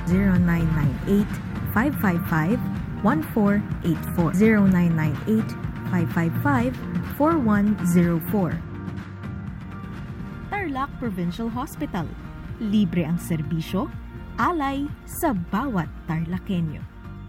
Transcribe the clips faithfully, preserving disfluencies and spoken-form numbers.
zero nine nine eight, five five five, one four eight four, zero nine nine eight, five five five, four one zero four. Tarlac Provincial Hospital. Libre ang serbisyo, alay sa bawat Tarlakenyo.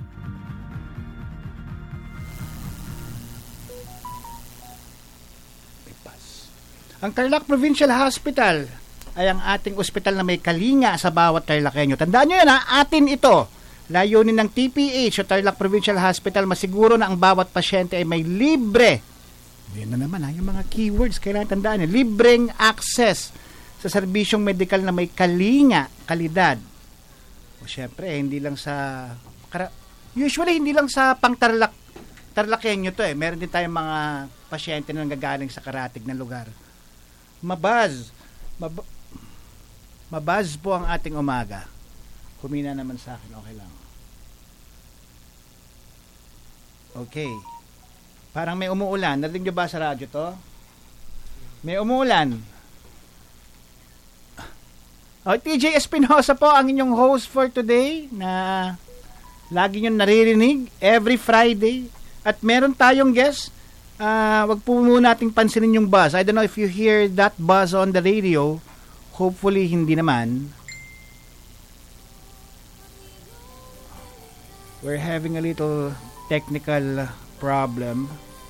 Ang Tarlac Provincial Hospital ay ang ating ospital na may kalinga sa bawat Tarlakenyo. Tandaan nyo yan ha, atin ito. Layunin ng T P H o Tarlac Provincial Hospital, masiguro na ang bawat pasyente ay may libre. Yan na naman ha, yung mga keywords kailangan tandaan nyo. Libreng access sa serbisyong medikal na may kalinga, kalidad. O syempre, hindi lang sa... Usually, hindi lang sa pang Tarlac, Tarlakenyo to eh. Meron din tayong mga pasyente na nanggagaling sa karatig na lugar. Mabaz. Mab- mabaz po ang ating umaga. Humina naman sa akin. Okay lang. Okay. Parang may umuulan. Narinig nyo ba sa radyo to? May umuulan. Oh, T J Espinosa po ang inyong host for today na lagi nyo naririnig every Friday. At meron tayong guest. Uh, wag po muna nating pansinin yung buzz. I don't know if you hear that buzz on the radio. Hopefully, hindi naman. We're having a little technical problem.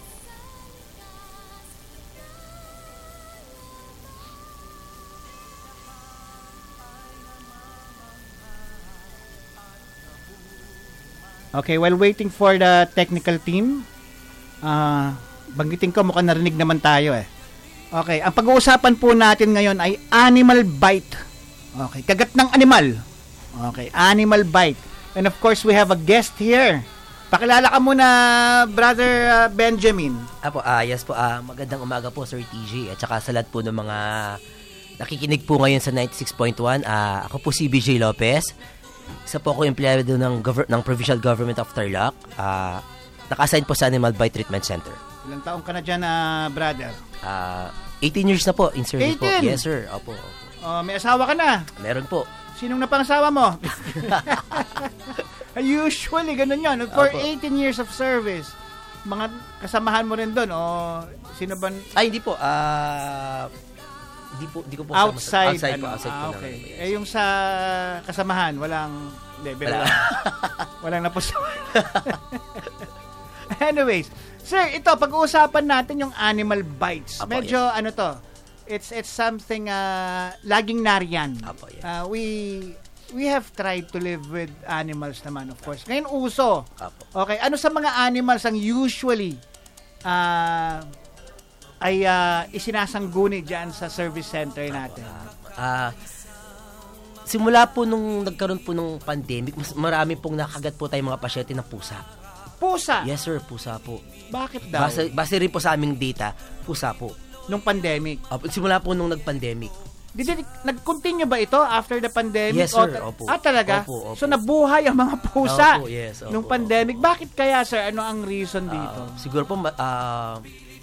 Okay, while waiting for the technical team, uh, banggitin ko, mukhang narinig naman tayo eh. Okay, ang pag-uusapan po natin ngayon ay animal bite. Okay, kagat ng animal. Okay, animal bite. And of course, we have a guest here. Pakilala ka muna, Brother uh, Benjamin. Apo, ah, yes po, ah, magandang umaga po, Sir T J. At saka sa lahat po ng mga nakikinig po ngayon sa ninety-six point one. Ah, ako po si B J Lopez. Isa po ako empleyado ng, gover- ng Provincial Government of Tarlac. Ah, naka-assign po sa Animal Bite Treatment Center. Ilang taong ka na dyan, uh, brother? Ah, eighteen years na po in service eighteen? po. Yes, sir. Opo, opo. Oh, may asawa ka na? Meron po. Sinong napangasawa mo? Usually, ganun yun. For Opo. eighteen years of service, mga kasamahan mo rin doon, o sino ba? Ay, hindi po. Ah... Di po, di ko po outside, outside ano? po, outside ah, po okay. naman. Yes. Eh, yung sa kasamahan, walang, hindi, Wala. lang. Walang napos. Anyways, sir, ito, pag-uusapan natin yung animal bites. Apo, Medyo, yes. ano to, it's it's something, uh, laging nariyan. Apo, yes. Uh, we, we have tried to live with animals naman, of course. Ngayon, uso. Apo. Okay, ano sa mga animals ang usually, uh, ay uh, isinasangguni dyan sa service center natin? Ah, uh, simula po nung nagkaroon po nung pandemic, mas marami pong nakagat po tayong mga pasyente ng pusa. Pusa? Yes, sir, pusa po. Bakit daw? Base, base rin po sa aming data, pusa po. Nung pandemic? Uh, simula po nung nag-pandemic. Did it, nag-continue ba ito after the pandemic? Yes, sir. O, Opo. Ah, talaga? Opo, opo. So, nabuhay ang mga pusa Opo, yes, opo, nung pandemic. Bakit kaya, sir? Ano ang reason dito? Uh, siguro po, ah... Uh,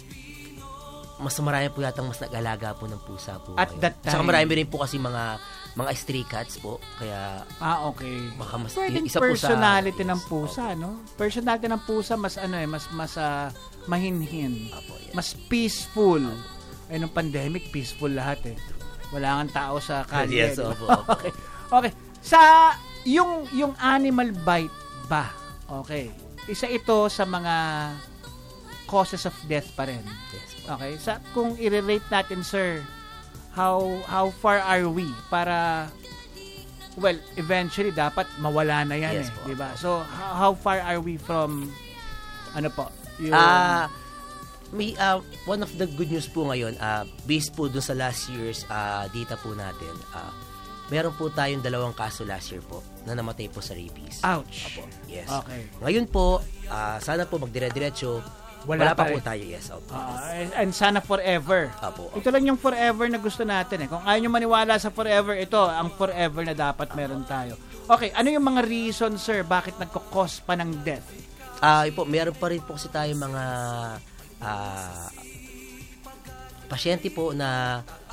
mas marami po yatang mas nag-alaga po ng pusa po. At ngayon. that time. Saka marami rin po kasi mga mga stray cats po. Kaya, ah, okay. baka mas, Pwedeng isa personality po sa, ng pusa, yes, no? Personality ng pusa, mas ano eh, mas, mas uh, mahinhin. Opo, yes. Mas peaceful. Eh, nung pandemic, peaceful lahat eh. Wala kang tao sa kalye. Yes, opo, opo. Okay. Okay. Sa, yung, yung animal bite ba? Okay. Isa ito sa mga causes of death pa rin. Yes. Okay, sa kung i-rate natin, sir, how how far are we para, well, eventually dapat mawala na yan, Yes, eh, po. 'di ba? So how, how far are we from ano po? Yung Ah, may uh, one of the good news po ngayon, uh, based po dun sa last year's uh, data po natin, uh, meron po tayong dalawang kaso last year po na namatay po sa rabies. ouch. Apo, yes. Okay. Ngayon po, uh, sana po magdire-diretso. Wala Wala, pa pa po rin. tayo, yes. Opo. Ah, and sana forever. Apo, Ito lang yung forever na gusto natin eh. Kung ayaw nyo maniwala sa forever, ito ang forever na dapat meron tayo. Okay, ano yung mga reason, sir, bakit nagkakos pa ng death? Ah, uh, po, meron pa rin po kasi tayo mga uh, pasyente po na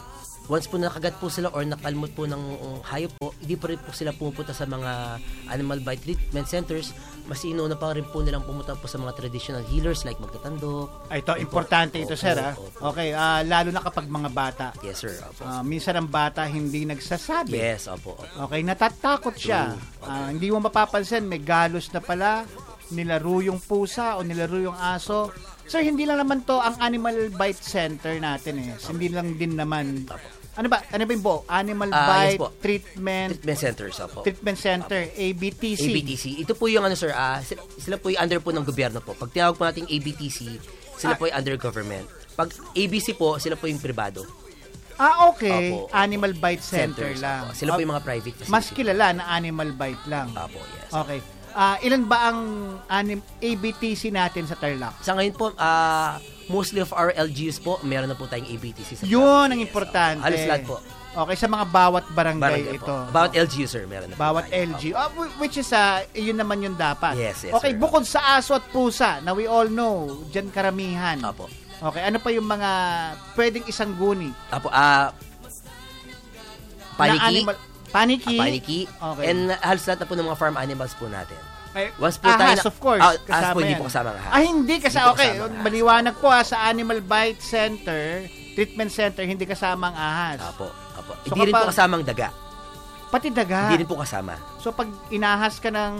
once po nakagat po sila or nakalmot po ng hayop po, hindi pa rin po sila pumupunta sa mga animal bite treatment centers. Mas inuna pa rin po nilang pumunta po sa mga traditional healers like magtatandok. Ay, ito, importante ito, opo, sir. Ha? opo. Okay, ah, lalo na kapag mga bata. Yes, sir. Opo. Ah, minsan ang bata hindi nagsasabi. Yes, opo. opo. Okay, natatakot siya. Ah, hindi mo mapapansin, may galos na pala, nilaro yung pusa o nilaro yung aso. Sir, hindi lang naman to ang animal bite center natin eh. Hindi lang din naman. Ano ba? Ano ba yung po? Animal Ah, bite yes po. treatment Treatment centers, opo. treatment center, A B T C. A B T C. Ito po yung ano, sir, ah, sila, sila po yung under po ng gobyerno po. Pag tinawag po natin A B T C, sila Ah. po yung under government. Pag A B C po, sila po yung privado. Ah, okay. Opo, opo. Animal bite center Centers, lang. opo. Sila po Ah, yung mga private facility. mas kilala na animal bite lang. Opo, yes. Okay. Ah, ilan ba ang anim A B T C natin sa Tarlac? Sa ngayon po, ah, mostly of our L G Us po, meron na po tayong A B T C. Sa Yun ang Yes, importante. opo. Halos lahat po. Okay, sa mga bawat barangay, Barangay ito. po. Bawat L G U, sir, meron na po Bawat tayo. L G. Oh, which is, uh, yun naman yung dapat. Yes, yes, okay, sir. bukod sa aso at pusa, na we all know, dyan karamihan. Opo. Okay, ano pa yung mga pwedeng isang guni? Apo, ah, Na paniki. animal, paniki. Ah, paniki. Okay. And halos lahat na po ng mga farm animals po natin. Ay, Once po tayo ahas, na- of course. Ah, ahas kasama po, hindi yan. po kasama ang ahas. Ah, hindi kasama. Hindi po Okay, kasama ang ahas. maliwanag po ha, sa Animal Bite Center, Treatment Center, hindi kasama ang ahas. Apo, apo. So, Hindi rin po kapag- kasama ang daga. Pati daga. Hindi rin po kasama. So, pag inahas ka ng...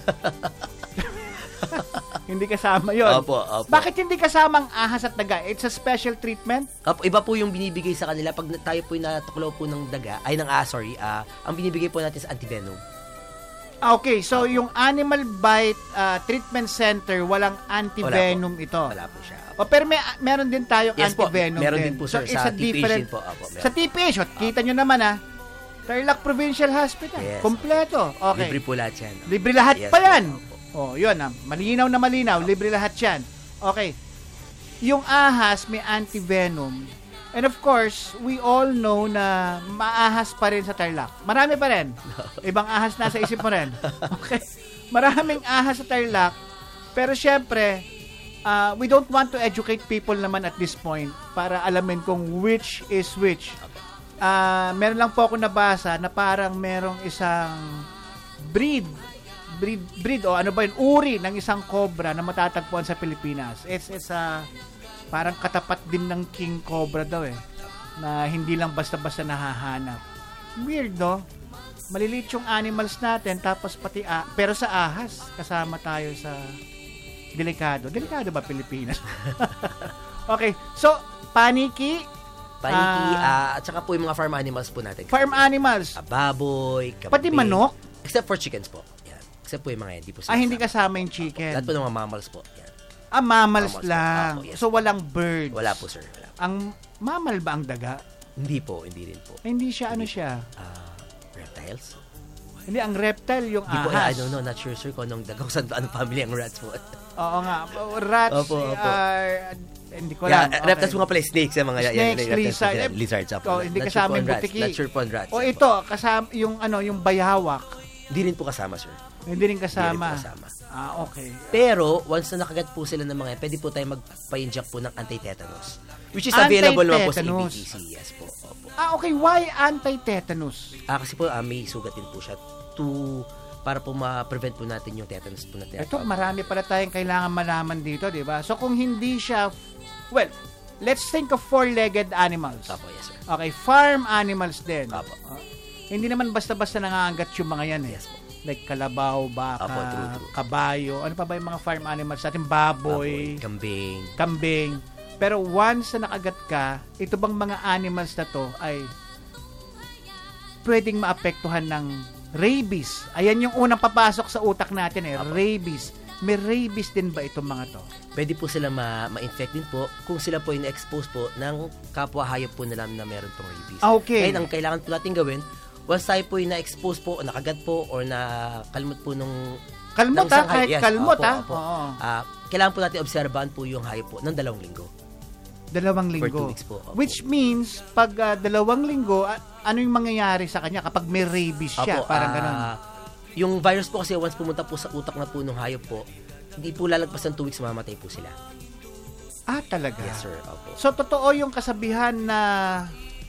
hindi kasama yon. Opo, opo. Bakit hindi kasama ang ahas at daga? It's a special treatment? Apo, iba po yung binibigay sa kanila pag na- tayo po yung natuklaw po ng daga, ay ng ah, sorry, ah, ang binibigay po natin sa antivenom. Ah, okay, so yung Animal Bite ah, Treatment Center, walang antivenom ito. Wala po siya. O, pero may, meron din tayong Yes po, antivenom meron din. din po, So, sir, it's sa a different... T P H din po. Opo, meron. Sa T P H, at kita nyo naman ha, Tarlac Provincial Hospital. Yes. Kompleto. Okay. Libre po lahat yan. Libre lahat Yes pa po, yan. opo. Oh, yun ah. Malinaw na malinaw. Libre lahat yan. Okay. Yung ahas may antivenom. And of course, we all know na maahas pa rin sa Tarlac. Marami pa rin. Ibang ahas nasa isip mo rin. Okay. Maraming ahas sa Tarlac. Pero syempre, uh, we don't want to educate people naman at this point para alamin kung which is which. Uh, meron lang po ako nabasa na parang merong isang breed breed, breed o ano ba yun, uri ng isang cobra na matatagpuan sa Pilipinas. It's, it's a, parang katapat din ng king cobra daw eh, na hindi lang basta-basta nahahanap. Weird, no? Maliliit yung animals natin, tapos pati, ah, pero sa ahas, kasama tayo sa delikado. Delikado ba Pilipinas? Okay, so, paniki, Paniki, Ah. ah, at saka po yung mga farm animals po natin. farm animals, Ah, baboy, kambing. pati manok, Except for chickens po. Yan. Except po yung mga yan. Di po ah, hindi kasama. kasama yung chicken. Lahat po ng mga mammals po. Yan. Ah, mammals Mammals po. lang. Opo, yes. So, walang birds. Wala po, sir. Wala po. Ang mammal ba ang daga? Hindi po, hindi rin po. Ay, hindi siya, ano Hindi. siya? Ah, reptiles? Hindi, ang reptile yung Hindi po, I ahas. don't know. Not sure, sir, kung anong daga, kung saan, anong family ang rats po. Oo nga. Rats Opo, opo. are... Hindi ko Yeah, alam. Okay. reptiles po nga pala, snakes, yung mga yan, Snakes, yan, reptiles po lizard. yan. Lizards, po. Oh, hindi Not kasama sure po yung on rats. butiki. Not sure po on rats. O Opo. ito, kasama yung ano, yung bayawak. Hindi rin po kasama, sir. Hindi rin kasama. Hindi rin po kasama. Ah, okay. Pero, once na nakagat po sila ng mga, pwede po tayo magpa-inject po ng anti-tetanus. Which is available naman po sa A B Anti-tetanus. T C. Yes po. Opo. Ah, okay. Why anti-tetanus? Ah, kasi po, ah, may sugat din po siya to, para po ma-prevent po natin yung tetanus po natin. Ito, marami pala tayong kailangan malaman dito, di ba? So, kung hindi siya... Well, let's think of four-legged animals. Opo, yes, sir. Okay, farm animals din. Opo. Ah, hindi naman basta-basta nangangagat yung mga yan eh. Yes po. Like kalabaw, baka, Opo, true, true. kabayo. Ano pa ba yung mga farm animals natin? Baboy, Baboy, kambing. kambing. Pero once na nakagat ka, ito bang mga animals na to ay pwedeng maapektuhan ng rabies. Ayan yung unang papasok sa utak natin eh, Opo. rabies. May rabies din ba itong mga to? Pwede po sila ma- ma-infect din po kung sila po yung na-expose po ng kapwa hayop po nila na meron pong rabies. Okay. Ngayon, ang kailangan po natin gawin, once tayo po yung na-expose po, o nakagat po, or nakalmot po nung... Kalmot ng isang ha, kahit hayop. Yes, kalmot opo, ha. opo. Oo. Ah, kailangan po natin obserbahan po yung hayop po ng dalawang linggo. Dalawang linggo. For two weeks po. Opo. Which means, pag ah, dalawang linggo, a- ano yung mangyayari sa kanya kapag may rabies siya? Opo, Parang ah, ganun. Yung virus po kasi once pumunta po sa utak na po ng hayop po, hindi po lalagpas ng two weeks, mamamatay po sila. Ah, talaga? Yes, sir. Opo. So, totoo yung kasabihan na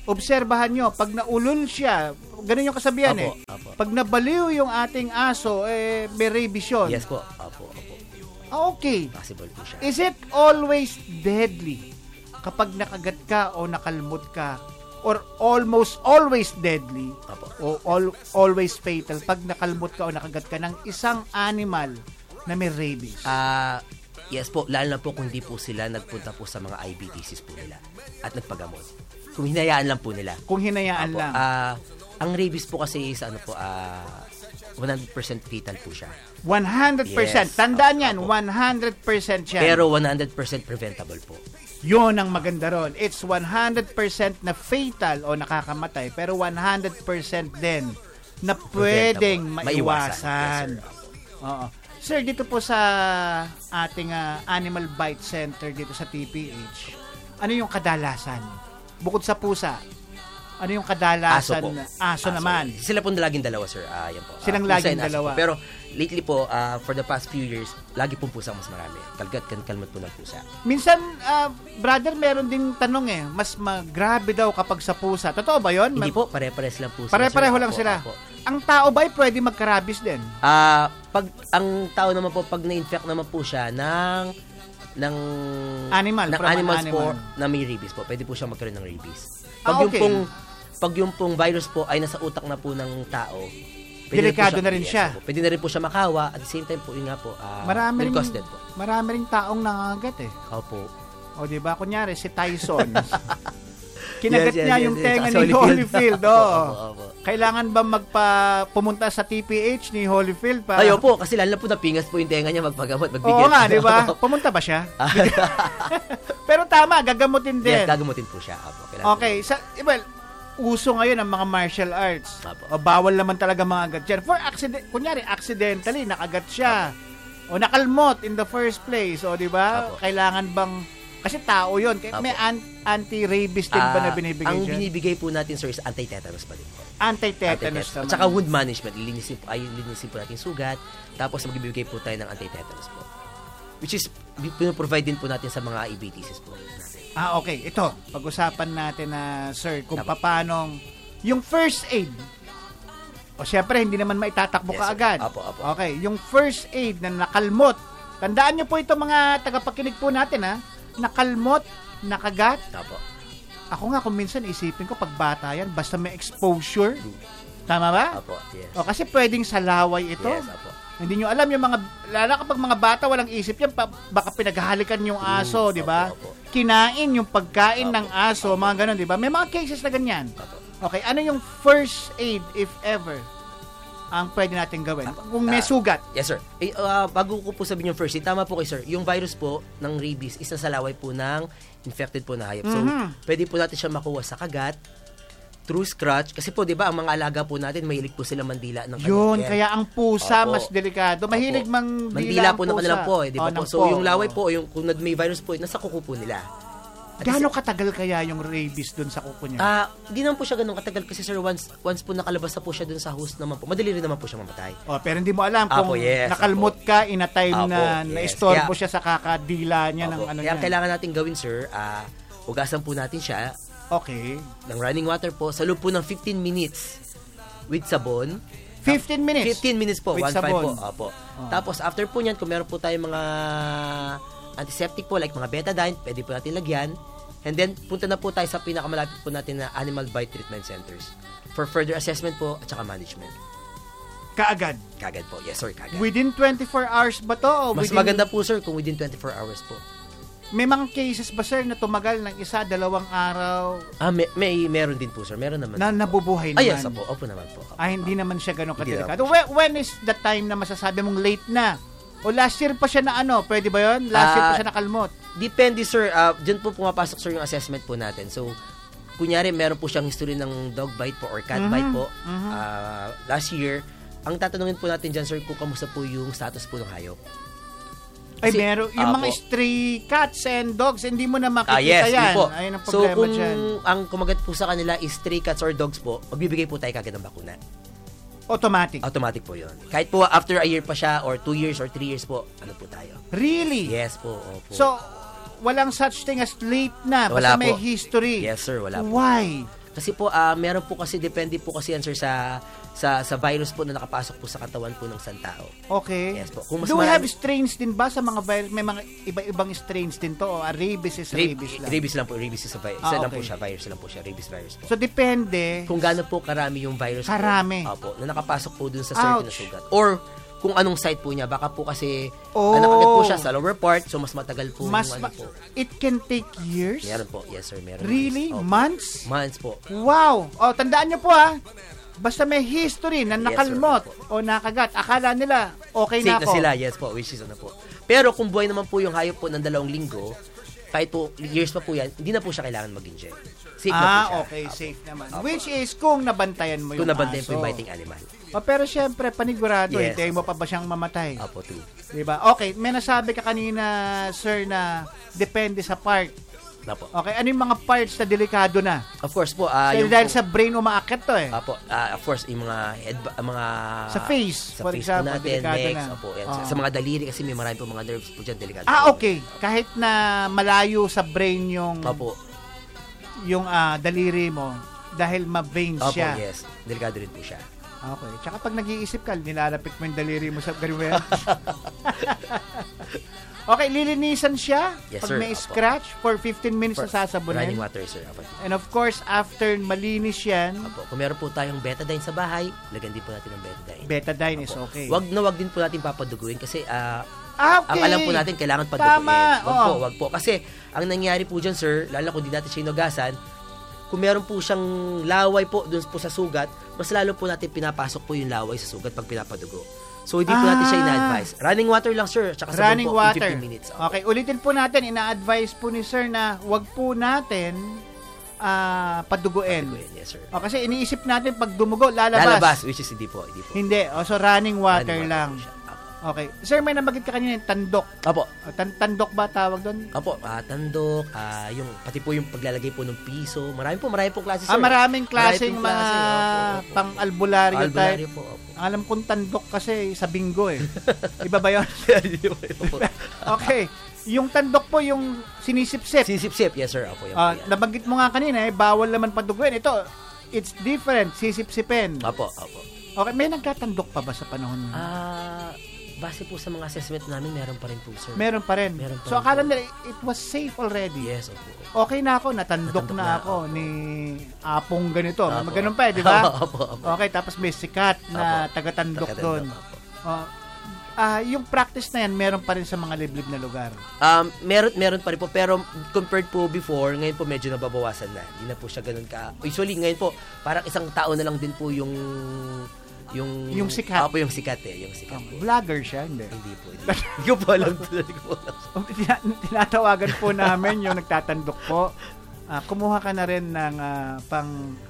obserbahan nyo, pag naulol siya, ganun yung kasabihan Apo, eh. apo. Pag nabaliw yung ating aso, eh, may rabies yun. Yes po. Opo, opo. Ah, okay. Possible po siya. Is it always deadly kapag nakagat ka o nakalmot ka? Or almost always deadly Apo. o all, always fatal pag nakalmot ka o nakagat ka ng isang animal na may rabies? Ah, yes po, lalo na po kung hindi po sila nagpunta po sa mga I B T Cs po nila at nagpagamot. Kung hinayaan lang po nila. Kung hinayaan Apo. lang. Ah, ang rabies po kasi is ano po, ah, one hundred percent fatal po siya. one hundred percent. Yes. Tandaan Apo, yan, apo. one hundred percent yan. Pero one hundred percent preventable po. Yun ang maganda ron. It's one hundred percent na fatal o nakakamatay, pero one hundred percent din na pwedeng Preventable. maiwasan. Yes, sir. Oo. Sir, dito po sa ating ah, Animal Bite Center dito sa T P H, ano yung kadalasan? Bukod sa pusa, ano yung kadalasan? Aso po. na- Aso, naman. Sila po laging dalawa, sir. Ah, yan po. Ah, Silang pusa laging and aso dalawa. po. Pero lately po, ah, for the past few years, lagi pong pusa mas marami. Kalgat kan kalmat po ng pusa. Minsan, ah, brother, meron ding tanong eh, mas magrabe daw kapag sa pusa. Totoo ba yun? Hindi po, pare-pares lang po sila. Pare-pareho sir. lang Apo, sila. apo. Ang tao ba ay pwede magkarabis din? Ah, pag ang tao naman po pag na-infect naman po siya ng ng Animal, ng from an animals po animal. na may rabies po. Pwede po siyang magkaroon ng rabies. Ah, Pag okay. yung pong pag yung pong virus po ay nasa utak na po ng tao, pwede Delikado po na rin yes, siya. po. Pwede na rin po siya makawa at the same time po yun nga po, ah, Marami may ring, cause death po. marami ring taong nangangagat eh. Opo. O di ba kunyari si Tyson. Kinagat Yes, yes, niya yes, yung yes. tenga Sa ni Holyfield. Holyfield. Opo, Oo. opo, opo. Kailangan ba magpa pumunta sa T P H ni Holyfield pa? Ayo po, kasi lalo na po napingas po yung tenga niya magpagamot, magbigay. Oo nga, di ba? Pumunta ba siya? Pero tama, gagamutin din. Yes, gagamutin po siya. Opo. Kailangan Okay, sa well, uso ngayon ang mga martial arts. Apo. O bawal naman talaga mga agat yan. For accident, kunyari accidentally nakagat siya. O nakalmot in the first place, o di ba? Apo. Kailangan bang kasi tao 'yon. Kaya may an- anti-rabies din ba na Ah, binibigay ang dyan? binibigay po natin, sir, is anti-tetanus pa din po. Anti-tetanus Anti-tetanus. naman. At saka wound management. Lilinisin po, ay, lilinisin po natin sugat. Tapos magbibigay po tayo ng anti-tetanus po. Which is, pinoprovide din po natin sa mga I B T Cs po natin. Ah, okay. Ito, pag-usapan natin na, sir, kung Apo. paanong yung first aid. O syempre, hindi naman maitatakbo Yes, ka sir. agad. Apo, apo. Okay, yung first aid na nakalmot. Tandaan nyo po ito mga tagapakinig po natin ha. Nakalmot, nakagat. Apo. Ako nga kung minsan isipin ko pag bata yan, basta may exposure. Tama ba? Apo, yes. O kasi pwedeng sa laway ito. Yes, apo. Hindi nyo alam yung mga, lalo kapag mga bata walang isip yan, pa, baka pinaghahalikan yung aso, Mm, di ba? opo, opo. Kinain yung pagkain Opo, ng aso, mga ganun, di ba? May mga cases na ganyan. Apo. Okay, ano yung first aid, if ever, ang pwede natin gawin? Kung may Ah, sugat. Yes, sir. Eh, ah, bago ko po sabihin yung first aid, tama po kayo, sir. Yung virus po ng rabies, isa sa laway po ng infected po na hayop. So, Mhm. pwede po natin siya makuha sa kagat, through scratch. Kasi po, di ba, ang mga alaga po natin, mahilig po sila mandila ng Yun, kanilang- kaya ang pusa Opo. mas delikado. Mahilig Opo. mang Mandila ang po ng pusa. kanilang po, eh, di ba Oh, po? ng So, po. yung laway po, yung, kung may virus po, nasa kuko po nila. At Gaano katagal kaya yung rabies dun sa kuko niya? Ah, hindi naman po siya ganun katagal kasi sir once once po nakalabas na po siya dun sa host naman po. Madali rin naman po siya mamatay. Oh, pero hindi mo alam kung Apo, yes, nakalmot ka in a time Apo, na yes. na-istorbo Kaya- siya sa kakadila niya ng Opo. ano Kaya ang niya. kailangan natin gawin sir, ah ugasan po natin siya Okay. ng running water po sa loob po ng fifteen minutes with sabon. fifteen minutes. fifteen minutes po, With one five po. sabon. Opo. Oh. Tapos after po niyan, kung meron po tayong mga antiseptic po like mga betadine, pwede po natin lagyan. And then punta na po tayo sa pinakamalapit po natin na animal bite treatment centers for further assessment po at saka management. Kaagad. Kagad po. Yes, sir, kagad. Within twenty-four hours ba to? O Mas within- maganda po, sir, kung within twenty-four hours po. May mga cases ba, sir, na tumagal ng isa, dalawang araw Ah, may, may meron din po, sir. Meron naman. na nabubuhay Ah, naman? yes, opo. Opo naman po. Opo. Ah, hindi naman siya ganun Hindi kadelikado. naman When, when is the time na masasabi mong late na? O last year pa siya na ano? Pwede ba yun? Last year pa Ah, siya nakalmot? Depende, sir. Uh, Diyan po pumapasok, sir, yung assessment po natin. So, kunyari, meron po siyang history ng dog bite po or cat Mhm, bite po mhm. ah, last year. Ang tatanungin po natin dyan, sir, kung kamusta po yung status po ng hayop. Ay, Kasi- meron. Yung Apo. mga stray cats and dogs, hindi mo na makikita Ah, yes, yan. yun po. Ayun ang So, problema kung dyan. ang kumagat po sa kanila is stray cats or dogs po, magbibigay po tayo kagad ng bakuna. Automatic. Automatic po yun. Kahit po after a year pa siya or two years or three years po, ano po tayo. Really? Yes po, opo. So, walang such thing as late na. Basta Wala may po. history. Yes, sir, wala po. Why? Kasi po, ah, meron po kasi, depende po kasi yan, sir, sa, sa, sa virus po na nakapasok po sa katawan po ng isang tao. Okay. Yes po. Kung mas Do we marami- have strains din ba sa mga virus? May mga iba-ibang strains din to? O ah, rabies is Rab- rabies lang? Rabies lang po. Rabies is a virus. Ah, Isa lang okay. po siya. Virus lang po siya. Rabies virus po. So, depende. Kung gaano po karami yung virus Karami. po. Opo. Na nakapasok po dun sa certain na Ouch. sugat. Or, kung anong site po niya. Baka po kasi, Oh. oh. nakagad po siya sa lower part. So, mas matagal po. Mas, yung ano ma- po. it can take years? Meron po. Yes, sir. Meron. Really? Opo. Months? Months po. Wow! O, tandaan niyo po ha. Basta may history na Yes, nakalmot sir. o nakagat, akala nila okay Safe na na ako. sila. Yes po. Which is ano po. Pero kung buhay naman po yung hayop po ng dalawang linggo, kahit po years pa po yan, hindi na po siya kailangan mag-inject. Safe na po Ah, siya. okay. Opo. Safe naman. Opo. Which is kung nabantayan mo yung Kung nabantayan po yung aso. biting animal. O, pero syempre, panigurado, Yes. hintayin mo pa ba siyang mamatay? Opo, true. Diba? Okay, may nasabi ka kanina, sir, na depende sa part. Opo. Okay, ano yung mga parts na delikado na? Of course po, ah Dahil, yung dahil po- sa brain umaakit to eh. Apo, ah, of course, yung mga head, ba- mga Sa face, sa for face example, po natin, delikado neck, na. opo, yan. Oo. Sa, sa mga daliri kasi may marami po mga nerves po dyan, delikado. Ah, po. okay. Kahit na malayo sa brain yung Opo, yung ah, daliri mo dahil ma-vein opo, siya. yes. Delikado rin po siya. Okay. Tsaka pag nag-iisip ka, nilalapit mo yung daliri mo sa ganun. Okay, lilinisan siya Yes, pag sir. may Opo. scratch for fifteen minutes For na sasabunin. running water, sir. Opo. And of course, after malinis yan, Opo. Kung meron po tayong betadine sa bahay, lagyan din po natin ng betadine. betadine is Opo. okay. Wag na wag din po natin papaduguin kasi ah, Ah, okay. ang alam po natin kailangan paduguin. Tama, Wag oo. po, wag po. Kasi ang nangyari po dyan, sir, lalo kung di natin siya inugasan, kung meron po siyang laway po dun po sa sugat, mas lalo po natin pinapasok po yung laway sa sugat pag pinapadugo. So, hindi po natin siya Ah. ina-advise. Running water lang, sir. Tsaka sabon Running po, water. in fifteen minutes. Okay, ulitin po natin, ina-advise po ni sir na wag po natin ah, paduguin. Paduguin, yes, sir. O, kasi iniisip natin pag dumugo, lalabas. Lalabas, which is hindi po. Hindi po. Hindi. O, so running water Running lang. po siya. Apo. Okay. Sir, may nabagit ka kanina yung tandok. Apo. O, tan- tandok ba tawag doon? Apo, ah, tandok, ah, yung, pati po yung paglalagay po ng piso. Marami po, marami po klase, sir. Ah, maraming klaseng Marami pong mga klase, opo, opo. pang-albularyo Albularyo type. po, opo. Ang alam kong tandok kasi sa bingo eh. Iba ba yun? Opo. Okay. Yung tandok po, yung sinisip-sip. Sisip-sip, yes, sir. Apo, yan po Ah, yan. nabanggit mo nga kanina eh, bawal naman paduguin. Ito, it's different. Sisip-sipin. Apo, apo. Okay, may nagtatandok pa ba sa panahon mo? Ah, base po sa mga assessment namin, meron pa rin po, sir. Meron pa rin. Meron pa So, rin akala po. nila, it was safe already. Yes, opo. Okay na ako, natandok, Natandok na, na, ako opo. ni Apong ganito. Opo. Ganun pa eh, di ba? Opo, opo. Okay, tapos may sikat na Opo. taga-tandok Taga-tandok, doon. opo. Oh, ah, yung practice na yan, meron pa rin sa mga liblib na lugar. Um, meron meron pa rin po, pero compared po before, ngayon po medyo nababawasan na. Hindi na po siya ganun ka. Usually ngayon po, parang isang tao na lang din po yung yung Yung sikat. Opo, yung sikat eh, yung sikat po. Vlogger siya, hindi. Hindi po. Hindi, hindi ko po alam. Hindi ko po alam. Tina- tinatawagan po namin yung nagtatandok po. Ah, kumuha ka na rin ng ah, pang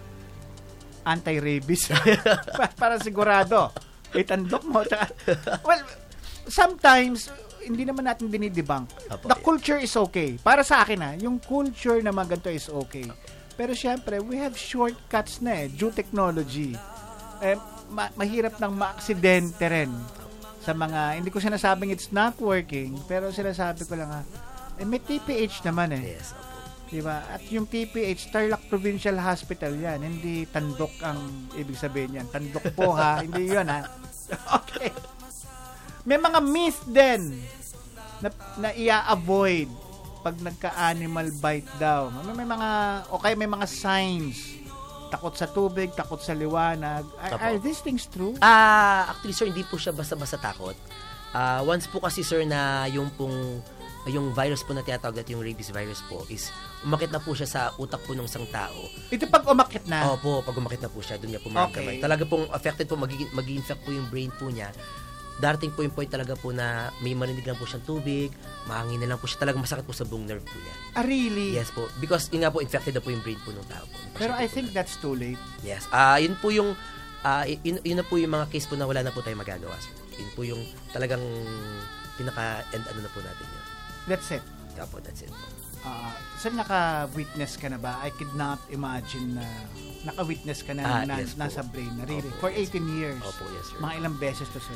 anti-rabies. Pa- para sigurado. Itandok mo. Tsaka, well, sometimes, hindi naman natin dinidebunk. Apo, The yeah. culture is okay. Para sa akin ha, yung culture na mga ganito is okay. Pero syempre, we have shortcuts na eh, due technology. Eh, ma- mahirap nang maaksidente rin sa mga, hindi ko sinasabing it's not working, pero sinasabi ko lang ha, eh, may T P H naman eh. Yes, opo. Diba? At yung T P H, Tarlac Provincial Hospital yan. Hindi tandok ang ibig sabihin yan. Tandok po ha. Hindi yun ha. Okay. May mga myth din na, na i-avoid pag nagka-animal bite daw. May, may mga, okay, may mga signs. Takot sa tubig, takot sa liwanag. Are, Opo. are these things true? Ah, actually sir, hindi po siya basta-basta takot. Ah, once po kasi sir na yung pong yung virus po na tinatawag natin, yung rabies virus po, is umakit na po siya sa utak po ng isang tao. Ito pag umakit na. Opo, pag umakit na po siya, doon niya po maramdaman. Okay. Talaga pong affected po, mag- mag-infect po yung brain po niya. Darating po yung point talaga po na may marinig lang po siyang tubig, mahangin na lang po siya, talagang masakit po sa buong nerve po niya. Ah, really? Yes po, because yun nga po, infected na po yung brain po ng tao po. Pero I think that's too late. Yes. Ah, yun po yung ah yun, yun na po yung mga case po na wala na po tayong magagawa. So, yun po yung talagang pinaka end ano na po natin yun. That's it. Yeah po, that's it po. Ah, so naka-witness ka na ba? I could not imagine na naka-witness ka na Ah, na, yes po. nasa brain na really Opo, for yes. eighteen years. Opo, yes sir. Mga ilang beses to sir.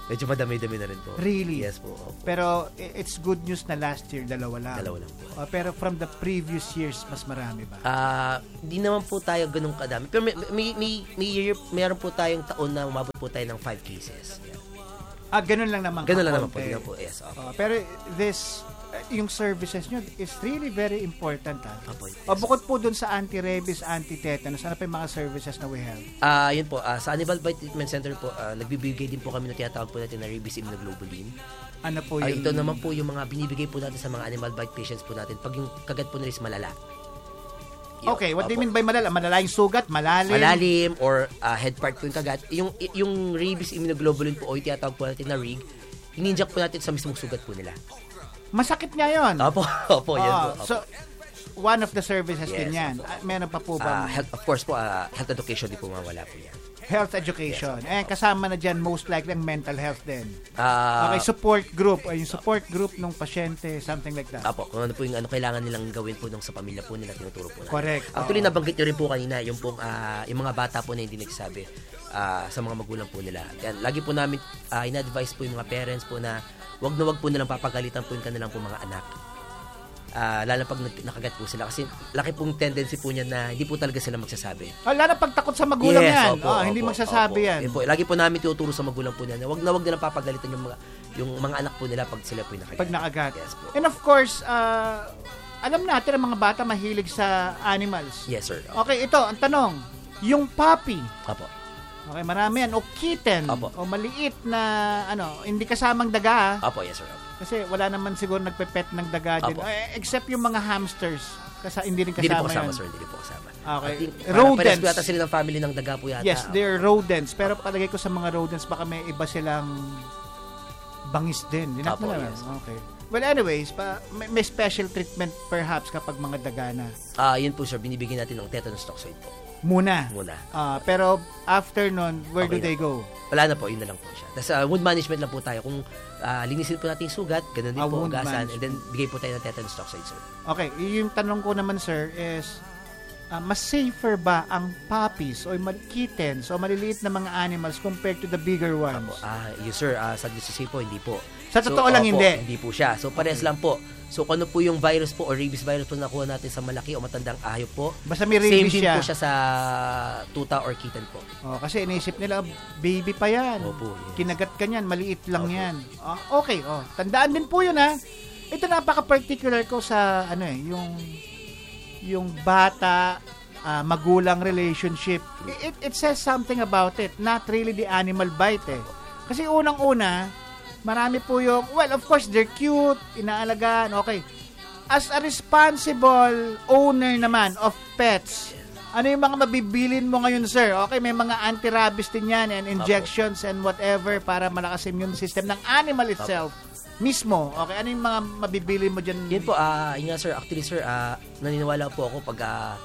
Medyo madami-dami na rin po. Really? Yes po. Opo. Pero i- it's good news na last year, dalawa lang. Dalawa lang po. Oh, pero from the previous years, mas marami ba? Ah, hindi naman po tayo ganun kadami. Pero may, may, may, may year, mayroon po tayong taon na umabot po tayo ng five cases. Yeah. Ah, ganun lang naman. Ganun lang naman po. kakonti. Hindi lang po. Yes. Opo. Oh, pero this, uh, yung services nyo is really very important. Ha? Opo, yes. O bukod po dun sa anti-rabies, anti-tetanus, ano pa yung mga services na we have? Ah, yun po. ah, sa Animal Bite Treatment Center po, ah, nagbibigay din po kami ng tinatawag po natin na rabies immunoglobulin. Ano po Ah, yung... ito naman po yung mga binibigay po natin sa mga animal bite patients po natin pag yung kagat po nila is malala. Yun, Okay, what do you opo. mean by malala? Malala yung sugat, malalim? Malalim or ah, head part po yung kagat. Yung, yung rabies immunoglobulin po o yung tinatawag po natin na R I G, ininject po natin sa mismong sugat po nila. Masakit nga yun. Opo, opo, yan po. Ah, Opo. so, one of the services Yes, din yan. opo. Ah, meron pa po Ah, ba? health, of course po, ah, health education di po mawala po yan. Health education. Eh, kasama na dyan most likely ang mental health din. Ah, Okay, support group. Ay, yung support group ng pasyente, something like that. Apo, kung ano po yung ano kailangan nilang gawin po nung sa pamilya po nila, tinuturo po natin. Correct. Actually, Oo. nabanggit nyo rin po kanina, yung pong, ah, yung mga bata po na hindi nagsasabi ah, sa mga magulang po nila. Yan, lagi po namin ah, in-advise po yung mga parents po na wag na wag po nilang papagalitan po yung kanilang po mga anak. Ah, lalo pag nag- nakagat po sila. Kasi laki pong tendency po niya na hindi po talaga sila magsasabi. Oh, lalo pag takot sa magulang yan. opo, Oh, hindi opo, magsasabi opo. yan. Yun po, lagi po namin tinuturo sa magulang po nila na wag na wag nilang papagalitan yung mga, yung mga anak po nila pag sila po yung nakagat. Pag nakagat. Yes po. And of course, ah, alam natin ang mga bata mahilig sa animals. Yes, sir. Okay, ito, ang tanong. Yung puppy, Apo. okay, marami yan. O kitten, Apo. o maliit na, ano, hindi kasamang daga. ah. Apo, yes, sir. Apo. Kasi wala naman siguro nagpe-pet ng daga din. Apo. Eh, except yung mga hamsters. Kasi hindi rin Hindi rin po kasama kasama, yun. sir. Hindi rin po kasama. Okay. I think, Rodents. rodents. Parehas po yata sila ng family ng daga po yata. Yes, they're rodents. Pero palagay ko sa mga rodents, baka may iba silang bangis din. Dinak Apo, mo na. yes. Okay. Well, anyways, pa, may, may special treatment perhaps kapag mga daga na. Ah, yun po, sir. Binibigyan natin ng tetanus toxoid po. Muna. Muna. Ah, pero after nun, where Okay do they na. go? Wala na po. Yun na lang po siya. Tapos uh, wound management lang po tayo. Kung ah, linisin po natin yung sugat, ganun din Ah, po, wound ugasan. management. And then, bigay po tayo ng tetanus toxoid, sir. Okay, yung tanong ko naman sir is, ah, mas safer ba ang puppies o yung mal- kittens o maliliit na mga animals compared to the bigger ones? Apo. Ah, yes, sir. Ah, sadly to say po, hindi po. Sa totoo lang, opo, hindi. Hindi po siya. So, parehas lang po. So, kung ano po yung virus po or rabies virus po na nakuha natin sa malaki o matandang hayop po, Basta may same rabies din siya. po siya sa tuta or kitten po. Oh, kasi inisip nila, baby pa yan. Opo, yes. Kinagat ka niyan, maliit lang Opo. yan. Ah, okay, oh. Tandaan din po yun ha. Ito napaka-particular ko sa ano eh, yung yung bata ah, magulang relationship. It, it says something about it, not really the animal bite eh. Kasi unang-una, marami po yung, well, of course, they're cute, inaalagaan, okay. As a responsible owner naman of pets, ano yung mga mabibilin mo ngayon, sir? Okay, may mga anti-rabies din yan and injections and whatever para malakas immune system ng animal itself mismo. Okay, ano yung mga mabibilin mo dyan? Yun po, ah, yun nga sir, actually sir, ah, naniniwala po ako pag ah,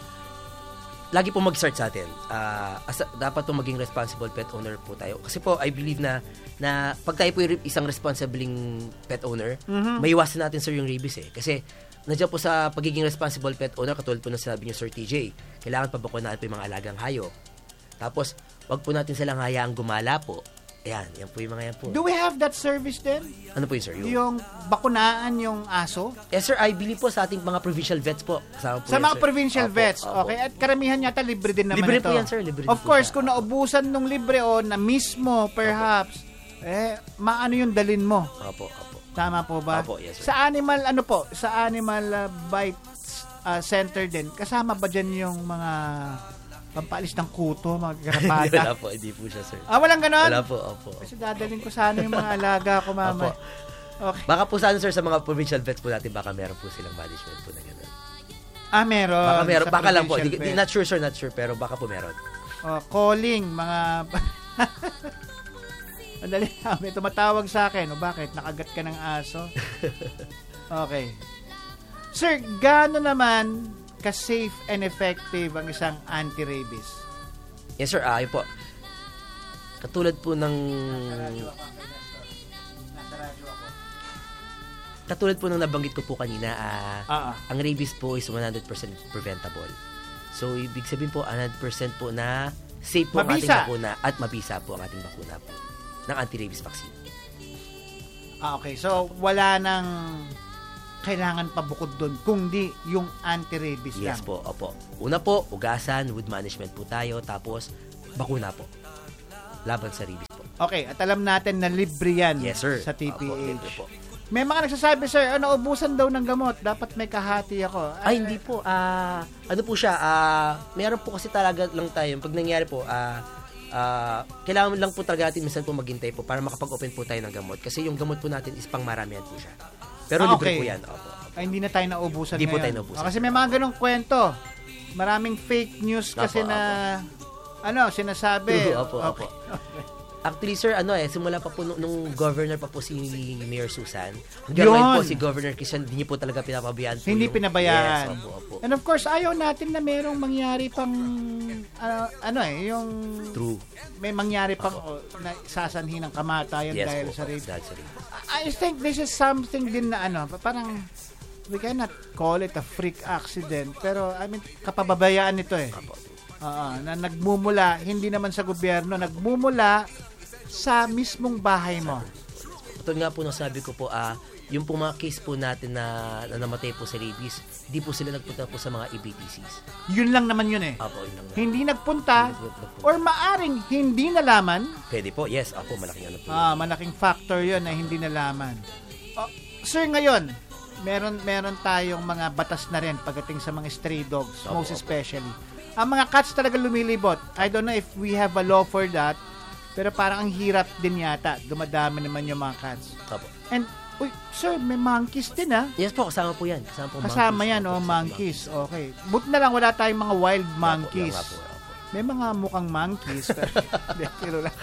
lagi po mag-start sa atin. Ah, as, dapat po maging responsible pet owner po tayo. Kasi po, I believe na na pag tayo po yung isang responsibling pet owner, Mhm. maiwasan natin sir yung rabies eh. Kasi nandiyan po sa pagiging responsible pet owner, katulad po ng sinabi niyo Sir T J, kailangan pabakunahan po yung mga alagang hayop. Tapos, wag po natin silang hayaang gumala po. Ayan, yan po yung mga yan po. Do we have that service then? Ano po yun sir? Yung, Yung bakunaan yung aso? yes sir, I believe po sa ating mga provincial vets po. Kasama po Sa yan, mga sir. provincial Opo, vets, opo. okay? At karamihan yata libre din naman Libre ito. po yan, sir. Libre din Of po course, siya. kung naubusan nung libre o na mismo, perhaps, eh, maano yung dalin mo? Opo, opo. Tama po ba? Opo, yes, sir. Sa animal, ano po, sa animal uh, bite uh, center din, kasama ba dyan yung mga pampalis ng kuto, mga Wala garapata? po, hindi po siya, sir. ah, walang ganon? Wala po, opo. Kasi dadalhin ko sana yung mga alaga ko, mama. Opo. Okay. Baka po sana, sir, sa mga provincial vets po natin, baka meron po silang management po na gano'n. Ah, meron. Baka meron, sa baka lang po. provincial Di, di, vet. not sure, sir, not sure, pero baka po meron. Oh, calling, mga... Madali na, may tumatawag sa akin. O bakit? Nakagat ka ng aso? Okay. Sir, gaano naman ka-safe and effective ang isang anti-rabies? Yes, sir, ah, yun po. Katulad po ng... Katulad po ng nabanggit ko po kanina, ah, Ah, ah. ang rabies po is one hundred percent preventable. So, ibig sabihin po, one hundred percent po na safe po ang ating Mabisa. bakuna at mabisa po ang ating bakuna po. ng anti-rabies vaccine. Ah, okay. So, wala nang kailangan pa bukod doon, kundi yung anti-rabies Yes lang. po, opo. Una po, ugasan, wound management po tayo, tapos bakuna po. Laban sa rabies po. Okay, at alam natin na libre yan Yes, sir. sa T P H. Opo, libre po. May mga nagsasabi, sir, ano, ubusan daw ng gamot. Dapat may kahati ako. Ay, hindi po. Ah, ano po siya? Ah, meron po kasi talaga lang tayo. Pag nangyari po, ah, ah, kailangan lang po talaga natin minsan po maghintay po para makapag-open po tayo ng gamot. Kasi yung gamot po natin is pang maramihan po siya. Pero Ah, libre okay. po yan. Opo. Ay, hindi na tayo naubusan Hindi po ngayon. tayo naubusan. O, kasi may mga ganong kwento. Maraming fake news kasi Opo, na, ano, sinasabi. Opo, opo. Actually, sir, ano eh, simula pa po nung, nung governor pa po si Mayor Susan. Hanggang Yun. ngayon po si Governor Christian, hindi niyo po talaga pinapabayaan po Hindi yung- pinabayaan. Yes, opo, opo. And of course, ayaw natin na merong mangyari pang, ah, ano eh, yung True. may mangyari pang oh, na sasanhin ng kamatayan Yes dahil po. sa rape. Dahil sa rape. I think this is something din na ano, parang we cannot call it a freak accident, pero I mean, kapababayaan nito eh. Opo. Oo, na nagmumula, hindi naman sa gobyerno, nagmumula sa mismong bahay mo. Ito nga po nasabi ko po, ah, yung po mga case po natin na, na namatay po sa rabies, hindi po sila nagpunta po sa mga A B T Cs. Yun lang naman yun eh. Apo, yun lang. Hindi nagpunta Hindi nagpunta. or maaring hindi nalaman. Pwede po, yes, apo, malaking ano po. Ah, malaking factor yun na hindi nalaman. Oh, sir, ngayon, meron meron tayong mga batas na rin pagdating sa mga stray dogs, Opo, most opo. especially. Ang mga cats talaga lumilibot. I don't know if we have a law for that, pero parang ang hirap din yata. Dumadami naman yung mga cats. Apo. And, uy, sir, may monkeys din ah. Yes po, kasama po yan. Kasama po Kasama yan, Opo, oh, kasama monkeys. Okay. Buti na lang wala tayong mga wild Opo, monkeys. yan nga po, opo. May mga mukhang monkeys, pero hindi, tiro lang.